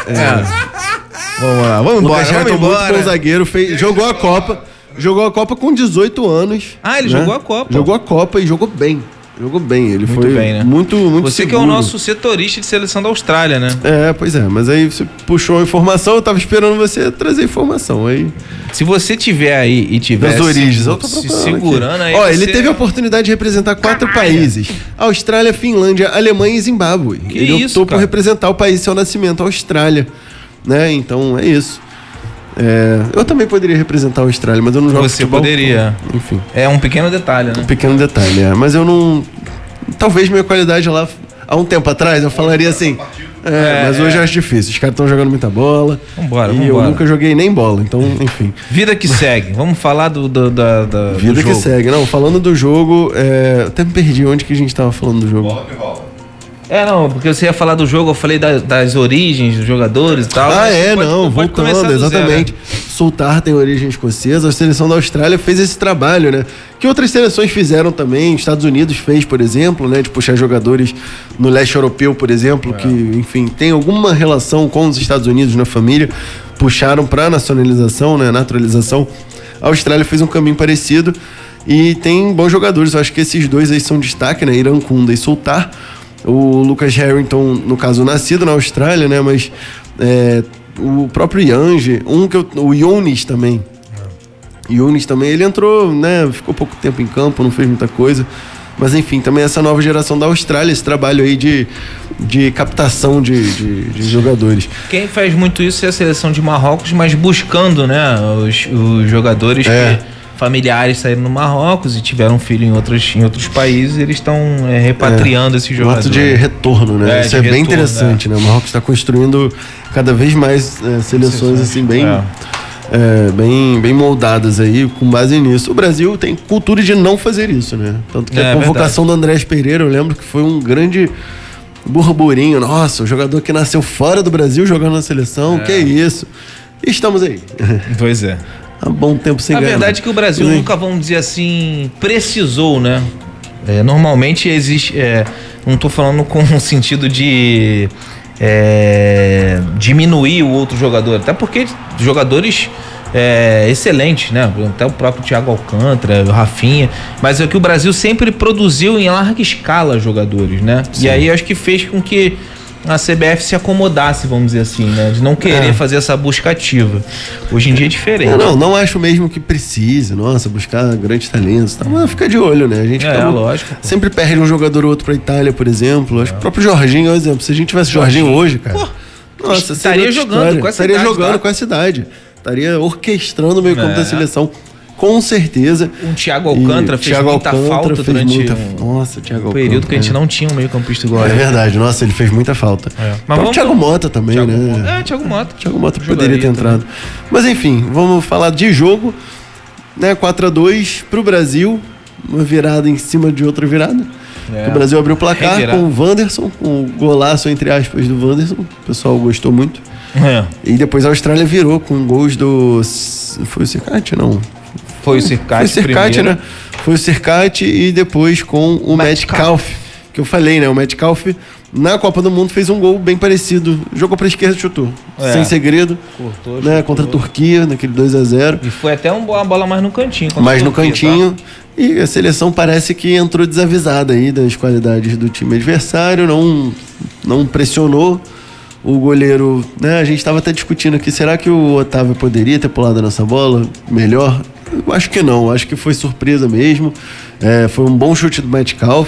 Vamos lá, vamos embora. Muito bom zagueiro, jogou a Copa com 18 anos. Ele jogou a Copa. Jogou a Copa e jogou bem. Jogou bem, ele muito foi bem, né? muito Você seguro. que é o nosso setorista de seleção da Austrália, né? Pois é, mas aí você puxou a informação, eu tava esperando você trazer a informação. Aí... Se você tiver aí e tiver das origens, eu tô segurando aí. Ele teve a oportunidade de representar 4 países: Austrália, Finlândia, Alemanha e Zimbábue. Ele optou por representar o país de seu nascimento, a Austrália. Né? Então é isso. Eu também poderia representar a Austrália, mas eu não jogo futebol. Você poderia. Enfim. É um pequeno detalhe, né? Um pequeno detalhe, mas eu não... Talvez minha qualidade lá, há um tempo atrás, eu falaria assim... mas hoje eu acho difícil. Os caras estão jogando muita bola. Vambora. Eu nunca joguei nem bola, então, enfim. Vida que segue. Vamos falar da Vida que segue. Não, falando do jogo, até me perdi onde que a gente tava falando do jogo. Rola. Porque você ia falar do jogo, eu falei das origens dos jogadores e tal. Voltando, exatamente. Sultar tem origem escocesa, a seleção da Austrália fez esse trabalho, né? Que outras seleções fizeram também, Estados Unidos fez, por exemplo, né? De puxar jogadores no leste europeu, por exemplo, que, enfim, tem alguma relação com os Estados Unidos na família, puxaram pra nacionalização, né? Naturalização. A Austrália fez um caminho parecido e tem bons jogadores, eu acho que esses dois aí são destaque, né? Irankunda e Sultar. O Lucas Harrington, no caso, nascido na Austrália, né? Mas o próprio Yange, o Younis também. Younis também, ele entrou, né? Ficou pouco tempo em campo, não fez muita coisa. Mas enfim, também essa nova geração da Austrália, esse trabalho aí de captação de jogadores. Quem faz muito isso é a seleção de Marrocos, mas buscando, né? Os jogadores que... familiares saíram no Marrocos e tiveram filho em outros países, eles estão repatriando esses jogadores. Um ato de retorno, né? Isso é bem interessante, né? O Marrocos está construindo cada vez mais seleções assim bem moldadas aí, com base nisso. O Brasil tem cultura de não fazer isso, né? Tanto que a convocação do Andrés Pereira, eu lembro que foi um grande burburinho. Nossa, o jogador que nasceu fora do Brasil jogando na seleção, que é isso? E estamos aí. Pois é. Há bom tempo sem ganhar. A verdade é que o Brasil nunca, vamos dizer assim, precisou, né? Normalmente existe... não estou falando com o sentido de diminuir o outro jogador. Até porque jogadores excelentes, né? Até o próprio Thiago Alcântara, o Rafinha. Mas é que o Brasil sempre produziu em larga escala jogadores, né? Sim. E aí acho que fez com que a CBF se acomodasse, vamos dizer assim, né? De não querer fazer essa busca ativa. Hoje em dia é diferente. Não acho mesmo que precise, buscar grandes talentos, tá? Mas fica de olho, né? A gente lógico. Sempre perde um jogador ou outro pra Itália, por exemplo. Acho que o próprio Jorginho é um exemplo. Se a gente tivesse Jorginho hoje, cara... Nossa, estaria jogando com essa idade. Estaria jogando com essa idade. Estaria orquestrando o meio campo da seleção. Com certeza. O Thiago Alcântara fez muita falta durante um período que a gente não tinha um meio campista igual. É verdade, nossa, ele fez muita falta. Mas o Thiago Mota também, Thiago Mota. Thiago Mota poderia ter entrado. Mas enfim, vamos falar de jogo, né? 4-2 pro Brasil, uma virada em cima de outra virada. O Brasil abriu o placar com o Wanderson, com o golaço, entre aspas, do Wanderson. O pessoal gostou muito. E depois a Austrália virou com gols do... Foi o Circati, não? Foi o Circati, né? Foi o Circati e depois com o Metcalfe, que eu falei, né? O Metcalfe, na Copa do Mundo, fez um gol bem parecido. Jogou pra esquerda e chutou. Sem segredo. Cortou, né? Contra a Turquia, naquele 2-0. E foi até uma bola mais no cantinho. Mais no cantinho. Tá? E a seleção parece que entrou desavisada aí das qualidades do time adversário. Não pressionou. O goleiro, né? A gente tava até discutindo aqui, será que o Otávio poderia ter pulado nessa bola melhor? Eu acho que não, acho que foi surpresa mesmo. Foi um bom chute do Metcalf.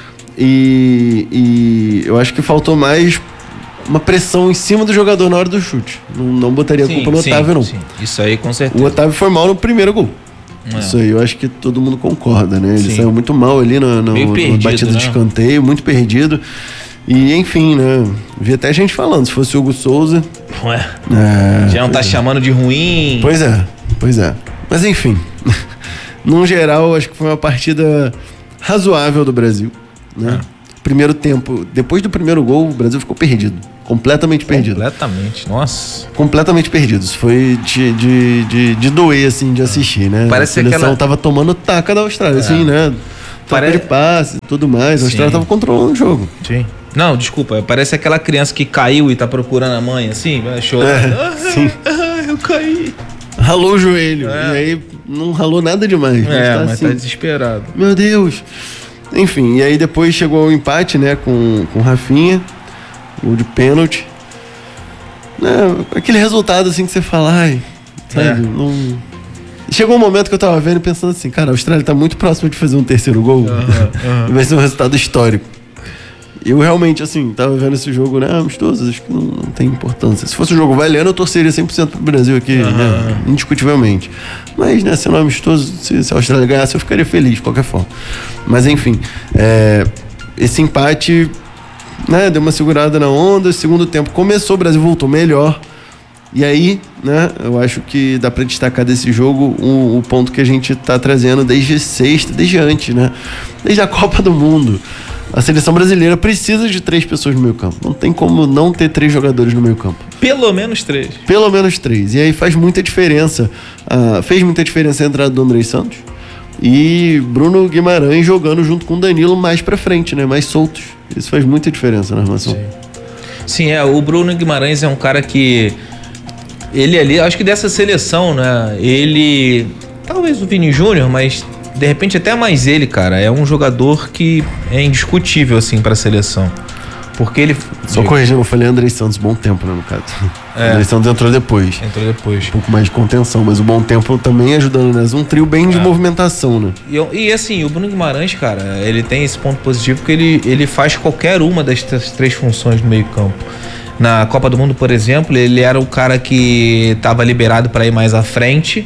E eu acho que faltou mais uma pressão em cima do jogador na hora do chute. Não botaria a culpa no Otávio, não. Sim. Isso aí, com certeza. O Otávio foi mal no primeiro gol. Isso aí, eu acho que todo mundo concorda, né? Ele saiu muito mal ali na batida de escanteio, muito perdido. E, enfim, né? Vi até gente falando, se fosse o Hugo Souza... já não tá chamando de ruim. Pois é. Mas, enfim, num geral, acho que foi uma partida razoável do Brasil, né? Primeiro tempo, depois do primeiro gol, o Brasil ficou perdido. Completamente perdido. Nossa. Completamente perdido. Isso foi de doer, assim, de assistir, né? Parece a seleção tava tomando taca da Austrália, assim, né? Troca de passe e tudo mais. A Austrália tava controlando o jogo. Sim. Não, desculpa. Parece aquela criança que caiu e tá procurando a mãe, assim, chorando. Sim. Eu caí. Ralou o joelho. E aí não ralou nada demais. Mas assim, tá desesperado. Meu Deus. Enfim, e aí depois chegou o empate, né, com o Rafinha, o de pênalti. Aquele resultado assim que você fala, sabe, não... Chegou um momento que eu tava vendo pensando assim, cara, a Austrália tá muito próxima de fazer um terceiro gol. Vai ser um resultado histórico. Eu realmente, assim, tava vendo esse jogo, né, amistoso, acho que não tem importância. Se fosse um jogo valendo, eu torceria 100% pro Brasil aqui, né, indiscutivelmente. Mas, né, sendo amistoso, se a Austrália ganhasse, eu ficaria feliz, de qualquer forma. Mas, enfim, esse empate, né, deu uma segurada na onda. Segundo tempo começou, o Brasil voltou melhor. E aí, né, eu acho que dá pra destacar desse jogo o ponto que a gente tá trazendo desde sexta, desde antes, né, desde a Copa do Mundo. A seleção brasileira precisa de 3 pessoas no meio campo. Não tem como não ter 3 jogadores no meio campo. Pelo menos 3. Pelo menos 3. E aí faz muita diferença. Fez muita diferença a entrada do Andrei Santos e Bruno Guimarães jogando junto com o Danilo mais pra frente, né? Mais soltos. Isso faz muita diferença na armação. Sim, o Bruno Guimarães é um cara que... Ele ali, acho que dessa seleção, né? Ele... Talvez o Vini Júnior, mas... De repente até mais ele, cara, é um jogador que é indiscutível, assim, pra seleção. Porque ele... Só corrigindo, eu falei Andrei Santos, Bom Tempo, né, no caso. Andrei Santos entrou depois. Um pouco mais de contenção, mas o Bom Tempo também ajudando, né? Um trio bem de movimentação, né? E assim, o Bruno Guimarães, cara, ele tem esse ponto positivo que ele faz qualquer uma das 3 funções no meio campo. Na Copa do Mundo, por exemplo, ele era o cara que estava liberado para ir mais à frente.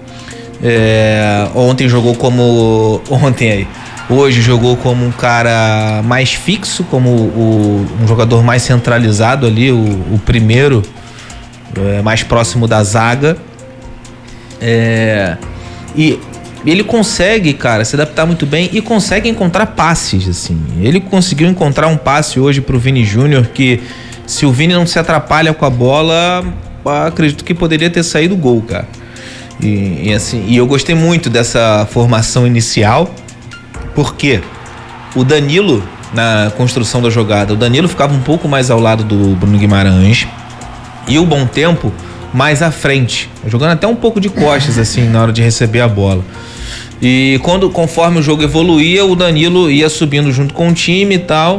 Ontem jogou como... Hoje jogou como um cara mais fixo, como um jogador mais centralizado ali, o primeiro, mais próximo da zaga. E ele consegue, cara, se adaptar muito bem e consegue encontrar passes, assim. Ele conseguiu encontrar um passe hoje pro Vini Júnior que, se o Vini não se atrapalha com a bola, acredito que poderia ter saído gol, cara. E eu gostei muito dessa formação inicial, porque o Danilo, na construção da jogada, o Danilo ficava um pouco mais ao lado do Bruno Guimarães e o Bom Tempo mais à frente, jogando até um pouco de costas, assim, na hora de receber a bola. E conforme o jogo evoluía, o Danilo ia subindo junto com o time e tal,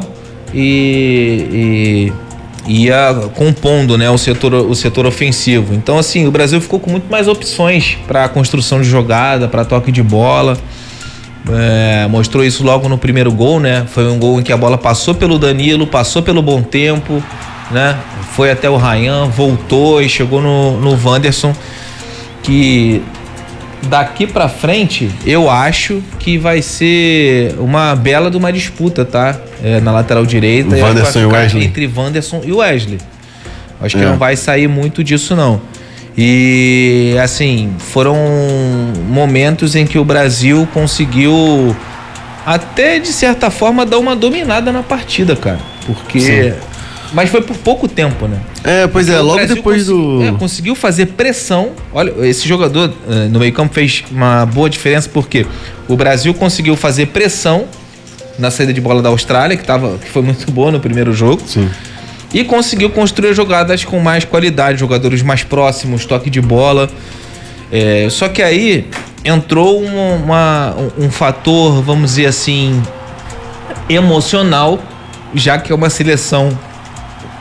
e ia compondo, né, o setor ofensivo. Então, assim, o Brasil ficou com muito mais opções para construção de jogada, para toque de bola. Mostrou isso logo no primeiro gol, né? Foi um gol em que a bola passou pelo Danilo, passou pelo Bom Tempo, né? Foi até o Ryan, voltou e chegou no Wanderson, que daqui pra frente eu acho que vai ser uma bela de uma disputa, tá? Na lateral direita. O Wanderson e o Wesley. Entre Wanderson e o Wesley. Acho que não vai sair muito disso, não. E, assim, foram momentos em que o Brasil conseguiu até, de certa forma, dar uma dominada na partida, cara. Porque... Sim. Mas foi por pouco tempo, né? Pois é, logo depois conseguiu fazer pressão. Olha, esse jogador no meio-campo fez uma boa diferença, porque o Brasil conseguiu fazer pressão na saída de bola da Austrália, que foi muito boa no primeiro jogo. Sim. E conseguiu construir jogadas com mais qualidade, jogadores mais próximos, toque de bola. Só que aí entrou um fator, vamos dizer assim, emocional, já que é uma seleção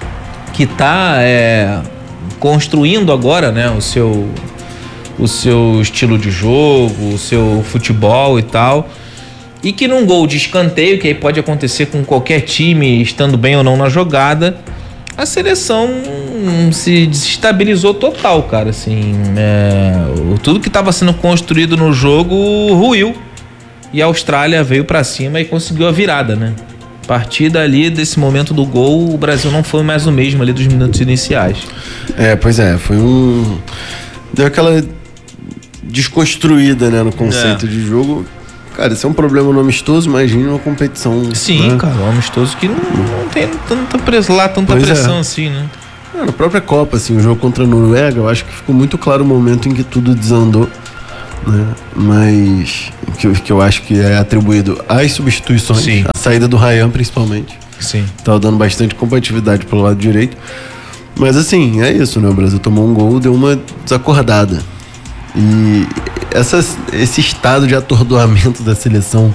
que está construindo agora, né, o seu estilo de jogo, o seu futebol e tal, e que num gol de escanteio, que aí pode acontecer com qualquer time estando bem ou não na jogada, a seleção se desestabilizou total, cara, assim, tudo que estava sendo construído no jogo ruiu, e a Austrália veio para cima e conseguiu a virada, né? A partir dali, desse momento do gol, o Brasil não foi mais o mesmo ali dos minutos iniciais. Pois é, foi deu aquela desconstruída, né, no conceito de jogo. Cara, isso é um problema no amistoso, imagina uma competição. Sim, né? Cara, um amistoso que não tem tanta pressão assim, né? Na própria Copa, assim, o jogo contra a Noruega, eu acho que ficou muito claro o momento em que tudo desandou, né? Mas que eu acho que é atribuído às substituições, sim, a saída do Ryan principalmente. Sim. Tava dando bastante competitividade pelo lado direito. Mas assim, é isso, né? O Brasil tomou um gol, deu uma desacordada. E esse estado de atordoamento da seleção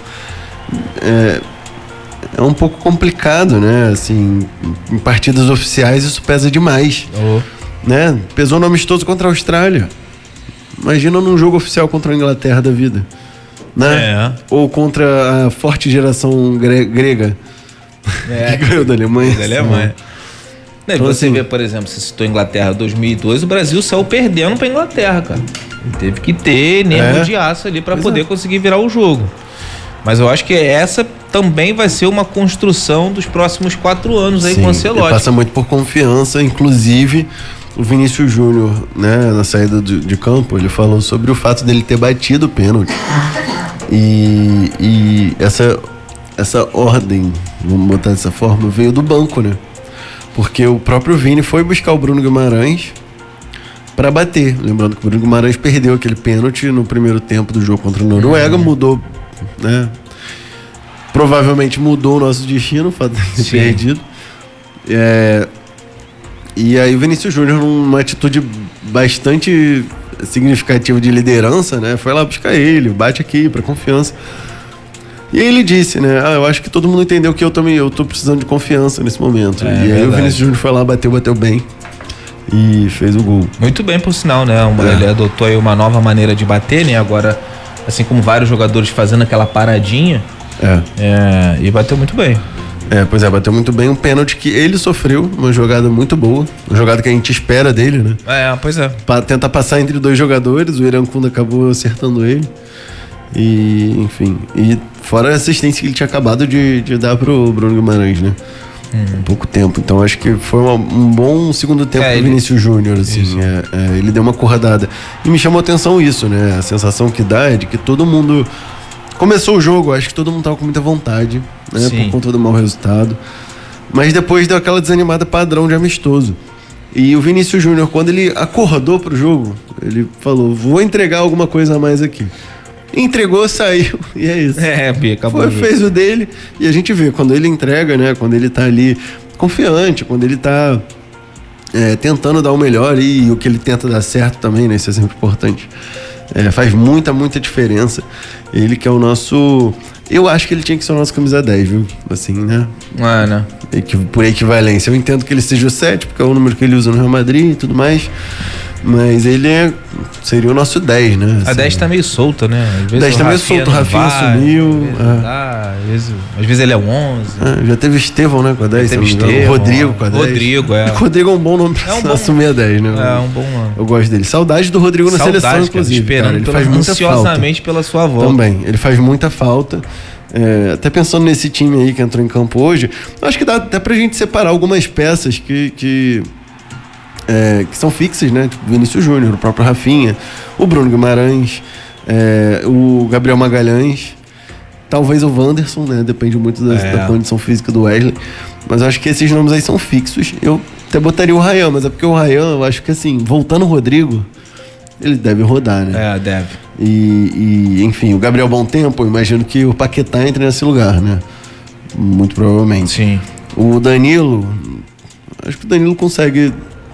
é um pouco complicado, né? Assim, em partidas oficiais isso pesa demais, né? Pesou no amistoso contra a Austrália. Imagina num jogo oficial contra a Inglaterra da vida, né? Ou contra a forte geração grega que ganhou da Alemanha. Então, você vê, por exemplo, você citou Inglaterra 2002, o Brasil saiu perdendo pra Inglaterra, cara. Teve que ter nervo de aço ali pra poder conseguir virar o jogo. Mas eu acho que essa também vai ser uma construção dos próximos 4 anos aí com o Ancelotti. Passa muito por confiança, inclusive o Vinícius Júnior, né, na saída de campo, ele falou sobre o fato dele ter batido o pênalti. E essa ordem, vamos botar dessa forma, veio do banco, né? Porque o próprio Vini foi buscar o Bruno Guimarães para bater. Lembrando que o Bruno Guimarães perdeu aquele pênalti no primeiro tempo do jogo contra a Noruega, mudou, né? Provavelmente mudou o nosso destino, o fato de ter perdido. E aí o Vinícius Júnior, numa atitude bastante significativa de liderança, né? Foi lá buscar ele, bate aqui para confiança. E aí ele disse, né? Eu acho que todo mundo entendeu que eu tô precisando de confiança nesse momento. E aí o Vinícius Júnior foi lá, bateu bem e fez o gol. Muito bem, por sinal, né? Ele adotou aí uma nova maneira de bater, né? Agora, assim como vários jogadores fazendo aquela paradinha. E bateu muito bem. Pois é, bateu muito bem. Um pênalti que ele sofreu, uma jogada muito boa. Uma jogada que a gente espera dele, né? Pois é. Pra tentar passar entre 2 jogadores, o Irankunda acabou acertando ele. E, enfim, e fora a assistência que ele tinha acabado de dar pro Bruno Guimarães, né? Há pouco tempo. Então acho que foi um bom segundo tempo pro Vinícius Júnior, assim. Ele deu uma acordada. E me chamou a atenção isso, né? A sensação que dá é de que todo mundo começou o jogo, acho que todo mundo tava com muita vontade, né? Por conta do mau resultado. Mas depois deu aquela desanimada padrão de amistoso. E o Vinícius Júnior, quando ele acordou pro jogo, ele falou: vou entregar alguma coisa a mais aqui. Entregou, saiu, e é isso. Acabou. Fez o dele, e a gente vê, quando ele entrega, né? Quando ele tá ali confiante, quando ele tá tentando dar o melhor, e o que ele tenta dar certo também, né? Isso é sempre importante. Faz muita diferença. Ele que é o nosso... Eu acho que ele tinha que ser o nosso camisa 10, viu? Assim, né? Né? Por equivalência. Eu entendo que ele seja o 7, porque é o número que ele usa no Real Madrid e tudo mais. Mas ele seria o nosso 10, né? Assim, a 10 tá meio solta, né? Às vezes 10 tá meio solto, o Rafinha sumiu. Às vezes ele é o 11. Já teve o Estevão, né? Com a 10. O Rodrigo com a 10. O Rodrigo é um bom nome pra assumir a 10, né? É um bom nome. Eu gosto dele. Saudade do Rodrigo na seleção, inclusive. Esperando, ele faz muita ansiosamente pela sua volta. Também. Ele faz muita falta. Até pensando nesse time aí que entrou em campo hoje, acho que dá até pra gente separar algumas peças que são fixas, né? Tipo Vinícius Júnior, o próprio Rafinha, o Bruno Guimarães, o Gabriel Magalhães, talvez o Wanderson, né? Depende muito da condição física do Wesley. Mas eu acho que esses nomes aí são fixos. Eu até botaria o Ryan, mas é porque o Ryan, eu acho que assim, voltando o Rodrigo, ele deve rodar, né? Deve. E enfim, o Gabriel Bom Tempo, eu imagino que o Paquetá entre nesse lugar, né? Muito provavelmente. Sim. O Danilo, acho que o Danilo consegue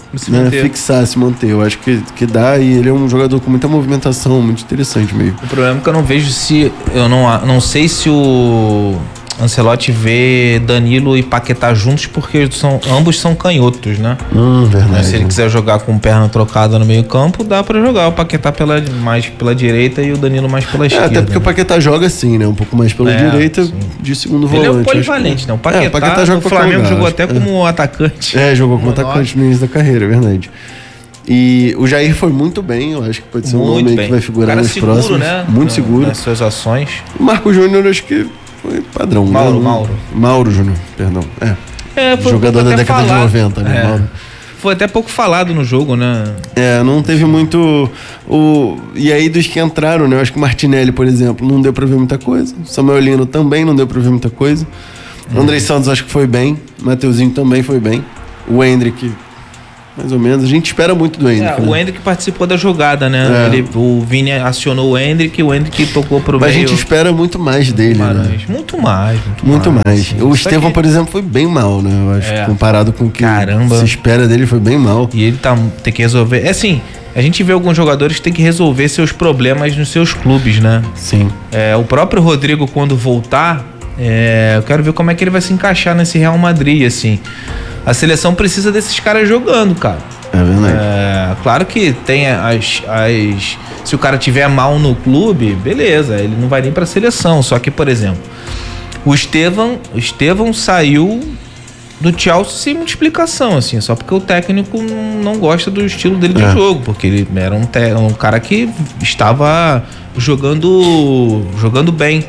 se manter. Eu acho que dá, e ele é um jogador com muita movimentação, muito interessante mesmo. O problema é que eu não vejo eu não sei se o Ancelotti vê Danilo e Paquetá juntos porque ambos são canhotos, né? Verdade. Se ele quiser jogar com perna trocada no meio campo, dá pra jogar o Paquetá mais pela direita e o Danilo mais pela esquerda. Até porque o Paquetá joga assim, né? Um pouco mais pela direita, sim, de segundo volante. Ele é um polivalente, né? O Paquetá joga o Flamengo jogou até como atacante. Jogou como atacante no início da carreira, é verdade. E o Jair foi muito bem, eu acho que pode ser um nome que vai figurar nos seguro, próximos. Né? Muito seguro. Nas suas ações. O Marco Júnior, acho que foi padrão. Mauro Júnior, perdão. Foi jogador da década de 90, né? Mauro. Foi até pouco falado no jogo, né? Não teve muito... E aí dos que entraram, né? Eu acho que o Martinelli, por exemplo, não deu pra ver muita coisa. O Samuel Lino também não deu pra ver muita coisa. O Andrei Santos acho que foi bem. O Mateuzinho também foi bem. O Hendrick... mais ou menos. A gente espera muito do Hendrick. O Hendrick participou da jogada, né? O Vini acionou o Hendrick tocou pro meio. Mas a gente espera muito mais dele, né? Muito mais. O Estevão, por exemplo, foi bem mal, né? Eu acho, comparado com o que se espera dele, foi bem mal. E ele tem que resolver... a gente vê alguns jogadores que tem que resolver seus problemas nos seus clubes, né? Sim. O próprio Rodrigo, quando voltar, eu quero ver como é que ele vai se encaixar nesse Real Madrid, assim. A seleção precisa desses caras jogando, cara. É verdade. Claro que tem se o cara tiver mal no clube, beleza, ele não vai nem pra seleção. Só que, por exemplo, o Estevão saiu do Chelsea sem muita explicação, assim, só porque o técnico não gosta do estilo dele de jogo, porque ele era um cara que estava jogando bem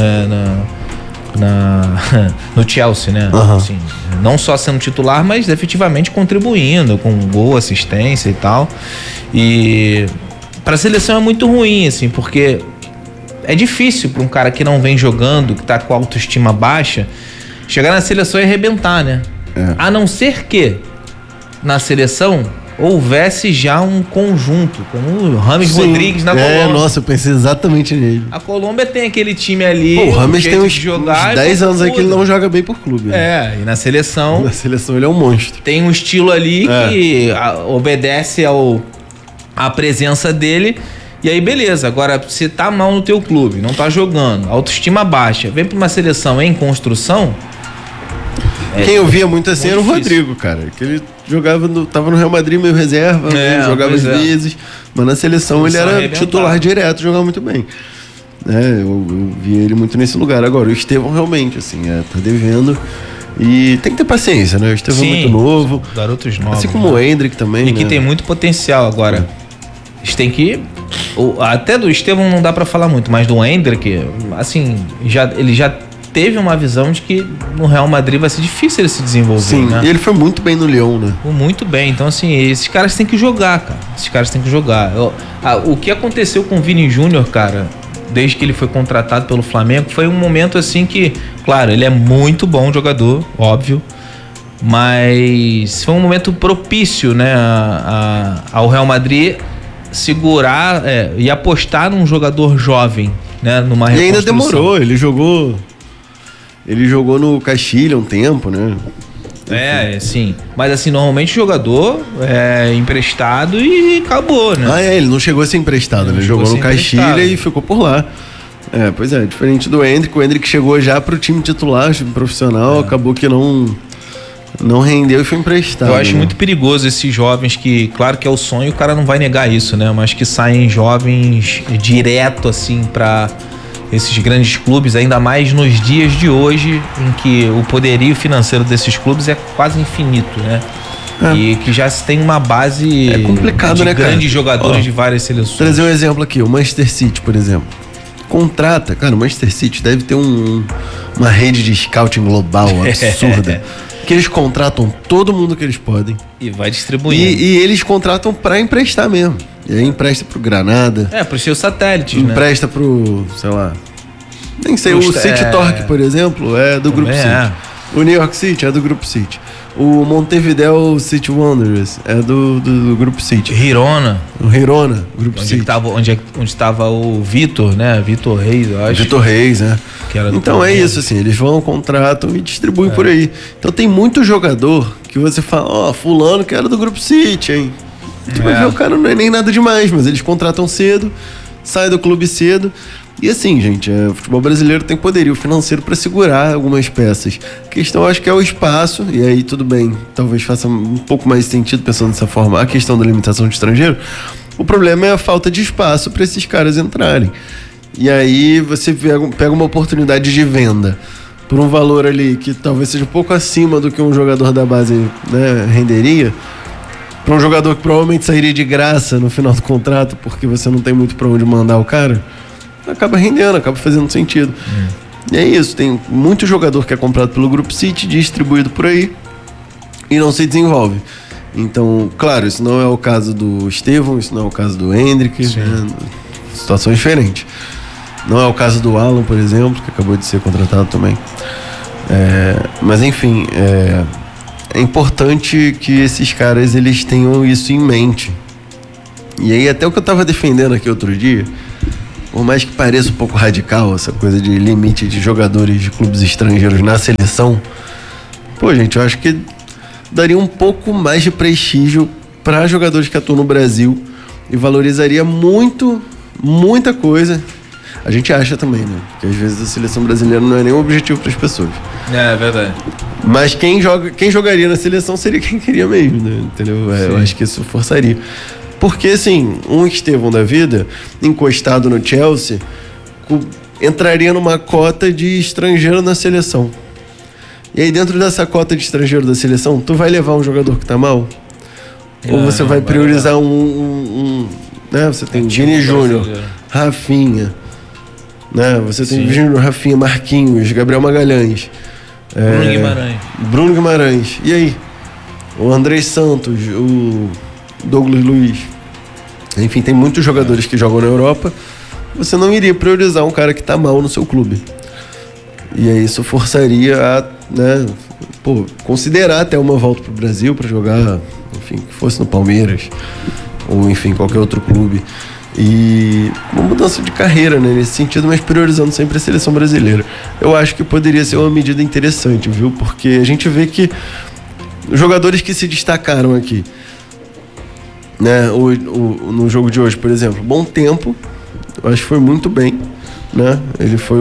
no Chelsea, né? Assim, não só sendo titular, mas efetivamente contribuindo com gol, assistência e tal. E pra seleção é muito ruim, assim, porque é difícil pra um cara que não vem jogando, que tá com a autoestima baixa, chegar na seleção e arrebentar, né? A não ser que na seleção houvesse já um conjunto, como o Rames Rodrigues na Colômbia. Nossa, eu pensei exatamente nele. A Colômbia tem aquele time ali. O Rames tem uns 10 anos aí que ele não joga bem por clube. E na seleção. Na seleção ele é um monstro. Tem um estilo ali que obedece à presença dele. E aí, beleza. Agora, se tá mal no teu clube, não tá jogando, autoestima baixa, vem pra uma seleção em construção. Quem eu via muito assim era o Rodrigo, cara. Que ele tava no Real Madrid meio reserva, jogava às vezes, mas na seleção ele era titular direto, jogava muito bem. Eu via ele muito nesse lugar. Agora, o Estevão realmente, assim, tá devendo. E tem que ter paciência, né? O Estevão é muito novo. Garotos novos. Assim como o Hendrick também. E que tem muito potencial agora. Eles têm que... Até do Estevão não dá pra falar muito, mas do Hendrick, assim, ele já teve uma visão de que no Real Madrid vai ser difícil ele se desenvolver. Sim, né? E ele foi muito bem no Lyon, né? Muito bem. Então, assim, esses caras têm que jogar, cara. O que aconteceu com o Vini Júnior, cara, desde que ele foi contratado pelo Flamengo, foi um momento assim que, claro, ele é muito bom jogador, óbvio, mas foi um momento propício, né, ao Real Madrid segurar e apostar num jogador jovem, né, numa reconstrução. E ainda demorou, ele jogou no Castilha um tempo, né? Sim. Mas assim, normalmente o jogador é emprestado e acabou, né? Ele não chegou a ser emprestado, ele jogou no Castilha e ficou por lá. Pois é, diferente do Hendrick. O Hendrick chegou já pro time titular, time profissional, acabou que não rendeu e foi emprestado. Eu acho muito perigoso esses jovens que, claro que é o sonho, o cara não vai negar isso, né? Mas que saem jovens direto, assim, pra esses grandes clubes, ainda mais nos dias de hoje, em que o poderio financeiro desses clubes é quase infinito, né? E que já se tem uma base complicado, de né, grandes jogadores de várias seleções. Trazer um exemplo aqui, o Manchester City, por exemplo. Contrata, cara, o Manchester City deve ter uma rede de scouting global absurda. Que eles contratam todo mundo que eles podem. E vai distribuindo. E eles contratam pra emprestar mesmo. E aí empresta pro Granada. Pros seus satélites, empresta pro, sei lá... Nem sei, o City Torque, por exemplo, é do Grupo City. O New York City é do Grupo City. O Montevideo City Wanderers é do Grupo City. O Girona, Grupo City. Onde estava o Vitor, né? Vitor Reis, eu acho. Vitor Reis, né? Então é isso, assim, eles vão, contratam e distribuem por aí. Então tem muito jogador que você fala, fulano que era do Grupo City, hein? Tu vai ver, o cara não é nem nada demais, mas eles contratam cedo, sai do clube cedo. E assim, gente, o futebol brasileiro tem poderio financeiro para segurar algumas peças. A questão, acho que é o espaço, e aí tudo bem, talvez faça um pouco mais sentido pensando dessa forma, a questão da limitação de estrangeiro. O problema é a falta de espaço para esses caras entrarem. E aí você pega uma oportunidade de venda por um valor ali que talvez seja um pouco acima do que um jogador da base, né, renderia, para um jogador que provavelmente sairia de graça no final do contrato, porque você não tem muito para onde mandar o cara, acaba rendendo, acaba fazendo sentido. E é isso, tem muito jogador que é comprado pelo Grupo City, distribuído por aí, e não se desenvolve. Então, claro, isso não é o caso do Estevão, isso não é o caso do Hendrick, né? Situações diferentes. Não é o caso do Alan, por exemplo, que acabou de ser contratado também. Mas enfim, é importante que esses caras eles tenham isso em mente. E aí até o que eu tava defendendo aqui outro dia, por mais que pareça um pouco radical essa coisa de limite de jogadores de clubes estrangeiros na seleção, pô, gente, eu acho que daria um pouco mais de prestígio para jogadores que atuam no Brasil e valorizaria muita coisa. A gente acha também, né? Porque às vezes a seleção brasileira não é nenhum objetivo para as pessoas. É verdade. Mas quem jogaria na seleção seria quem queria mesmo, né? Entendeu? Eu acho que isso forçaria. Porque, assim, um Estevão da vida, encostado no Chelsea, entraria numa cota de estrangeiro na seleção. E aí, dentro dessa cota de estrangeiro da seleção, tu vai levar um jogador que tá mal? Ou você vai priorizar né? Você tem Vini Júnior, Rafinha, né? Você tem Júnior, Rafinha, Marquinhos, Gabriel Magalhães, Bruno Guimarães. E aí? O André Santos, o Douglas Luiz. Enfim, tem muitos jogadores que jogam na Europa. Você não iria priorizar um cara que tá mal no seu clube. E aí isso forçaria a, né, considerar até uma volta pro Brasil para jogar, enfim, que fosse no Palmeiras ou enfim, qualquer outro clube. E uma mudança de carreira, né, nesse sentido, mas priorizando sempre a seleção brasileira. Eu acho que poderia ser uma medida interessante, viu? Porque a gente vê que os jogadores que se destacaram aqui, né, no jogo de hoje, por exemplo, Bom Tempo, eu acho que foi muito bem, né? Ele foi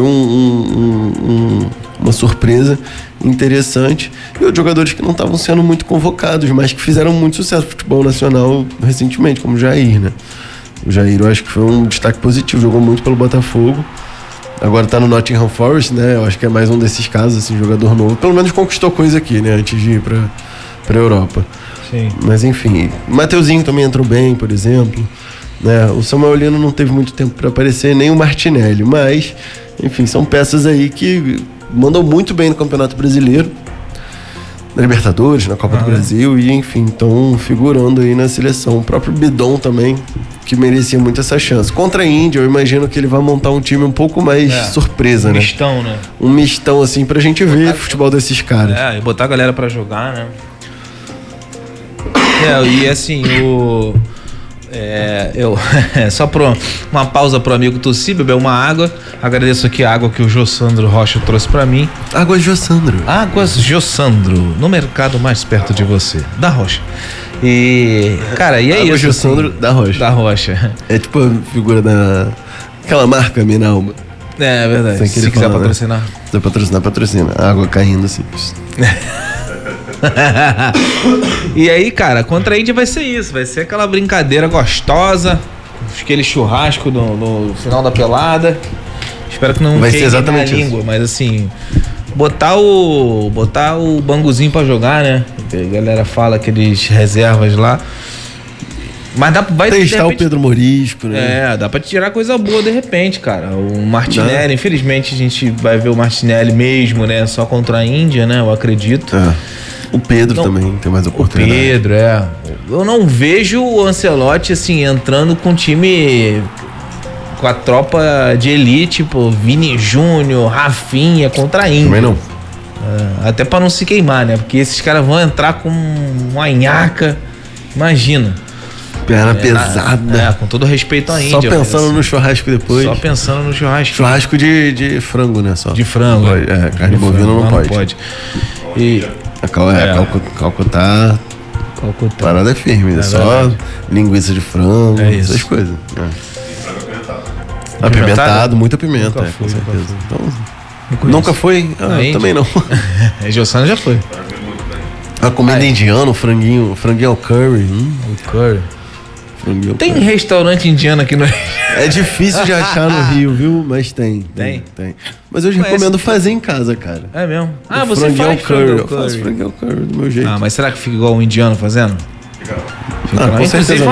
uma surpresa interessante. E os jogadores que não estavam sendo muito convocados, mas que fizeram muito sucesso no futebol nacional recentemente, como o Jair, né? O Jair, eu acho que foi um destaque positivo, jogou muito pelo Botafogo. Agora tá no Nottingham Forest, né? Eu acho que é mais um desses casos, assim, jogador novo. Pelo menos conquistou coisa aqui, né? Antes de ir pra Europa. Sim. Mas enfim, o Mateuzinho também entrou bem, por exemplo, né? O Samuel Lino não teve muito tempo para aparecer, nem o Martinelli, mas enfim, são peças aí que mandam muito bem no Campeonato Brasileiro, na Libertadores, na Copa do Brasil, e enfim, estão figurando aí na seleção. O próprio Bidon também, que merecia muito essa chance. Contra a Índia, eu imagino que ele vai montar um time um pouco mais surpresa, né? Mistão, né? Um mistão, assim, pra gente ver o futebol desses caras. E botar a galera pra jogar, né? E assim, só uma pausa pro amigo tossir, beber uma água. Agradeço aqui a água que o Jossandro Rocha trouxe pra mim. Águas Jossandro. Águas Jossandro, no mercado mais perto de você, da Rocha. E, cara, e é Águas isso. Jossandro assim, da Rocha. Da Rocha. É tipo a figura aquela marca Minalba. É verdade. Se quiser patrocinar. Se quiser patrocinar, patrocina. A água caindo assim. E aí, cara, contra a Índia vai ser isso. Vai ser aquela brincadeira gostosa, aquele churrasco no final da pelada. Espero que não vai ser exatamente a língua, mas assim, botar o banguzinho pra jogar, né? A galera fala aqueles reservas lá. Mas vai testar o Pedro Morisco, né? Dá pra tirar coisa boa de repente, cara. O Martinelli, infelizmente a gente vai ver o Martinelli mesmo, né? Só contra a Índia, né? Eu acredito. O Pedro também tem mais oportunidade. O Pedro, Eu não vejo o Ancelotti, assim, entrando com time, com a tropa de elite, tipo, Vini Júnior, Rafinha, contra a Índia. Também não. Até pra não se queimar, né? Porque esses caras vão entrar com uma nhaca, imagina. Perna pesada. Com todo respeito à Índia. Só pensando no churrasco depois. Só pensando no churrasco. Churrasco de frango, né? Só. De frango. Carne bovina não pode. E... Calcutá. Parada é firme. Só linguiça de frango, essas coisas. Apimentado, muita pimenta, Nunca fui, com certeza. nunca fui. Então, nunca foi? Também não. Jossana já foi. A comida indiana, o franguinho ao curry. O curry. Franguinho Tem curry. restaurante indiano aqui no É difícil de achar no Rio, viu? Mas tem. Mas eu recomendo fazer em casa, cara. É mesmo? O Você franguinho faz ao curry. frango Eu faço franguinho ao curry do meu jeito. mas será que fica igual o indiano fazendo? Fica com Inclusive, certeza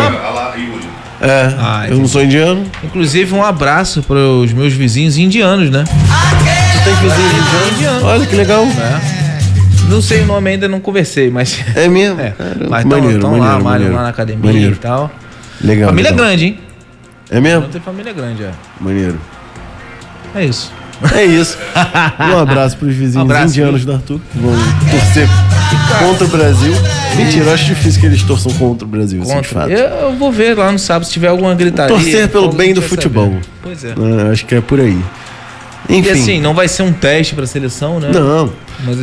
eu não sou indiano. Inclusive, um abraço para os meus vizinhos indianos, né? Você tem vizinho indiano? Olha que legal. Não sei o nome ainda, não conversei, mas... É mesmo? Mas maneiro, estão lá, malham lá na academia e tal. Legal. Família grande, hein? É mesmo? Não tem família grande, Maneiro. É isso. É isso. Um abraço pros vizinhos indianos do Arthur, que vão torcer contra o Brasil. Mentira, eu acho difícil que eles torçam contra o Brasil, assim, de fato. Eu vou ver lá no sábado se tiver alguma gritaria. Torcer pelo bem do futebol. Pois é. Acho que é por aí. Enfim. E assim, não vai ser um teste pra seleção, né? Não. Mas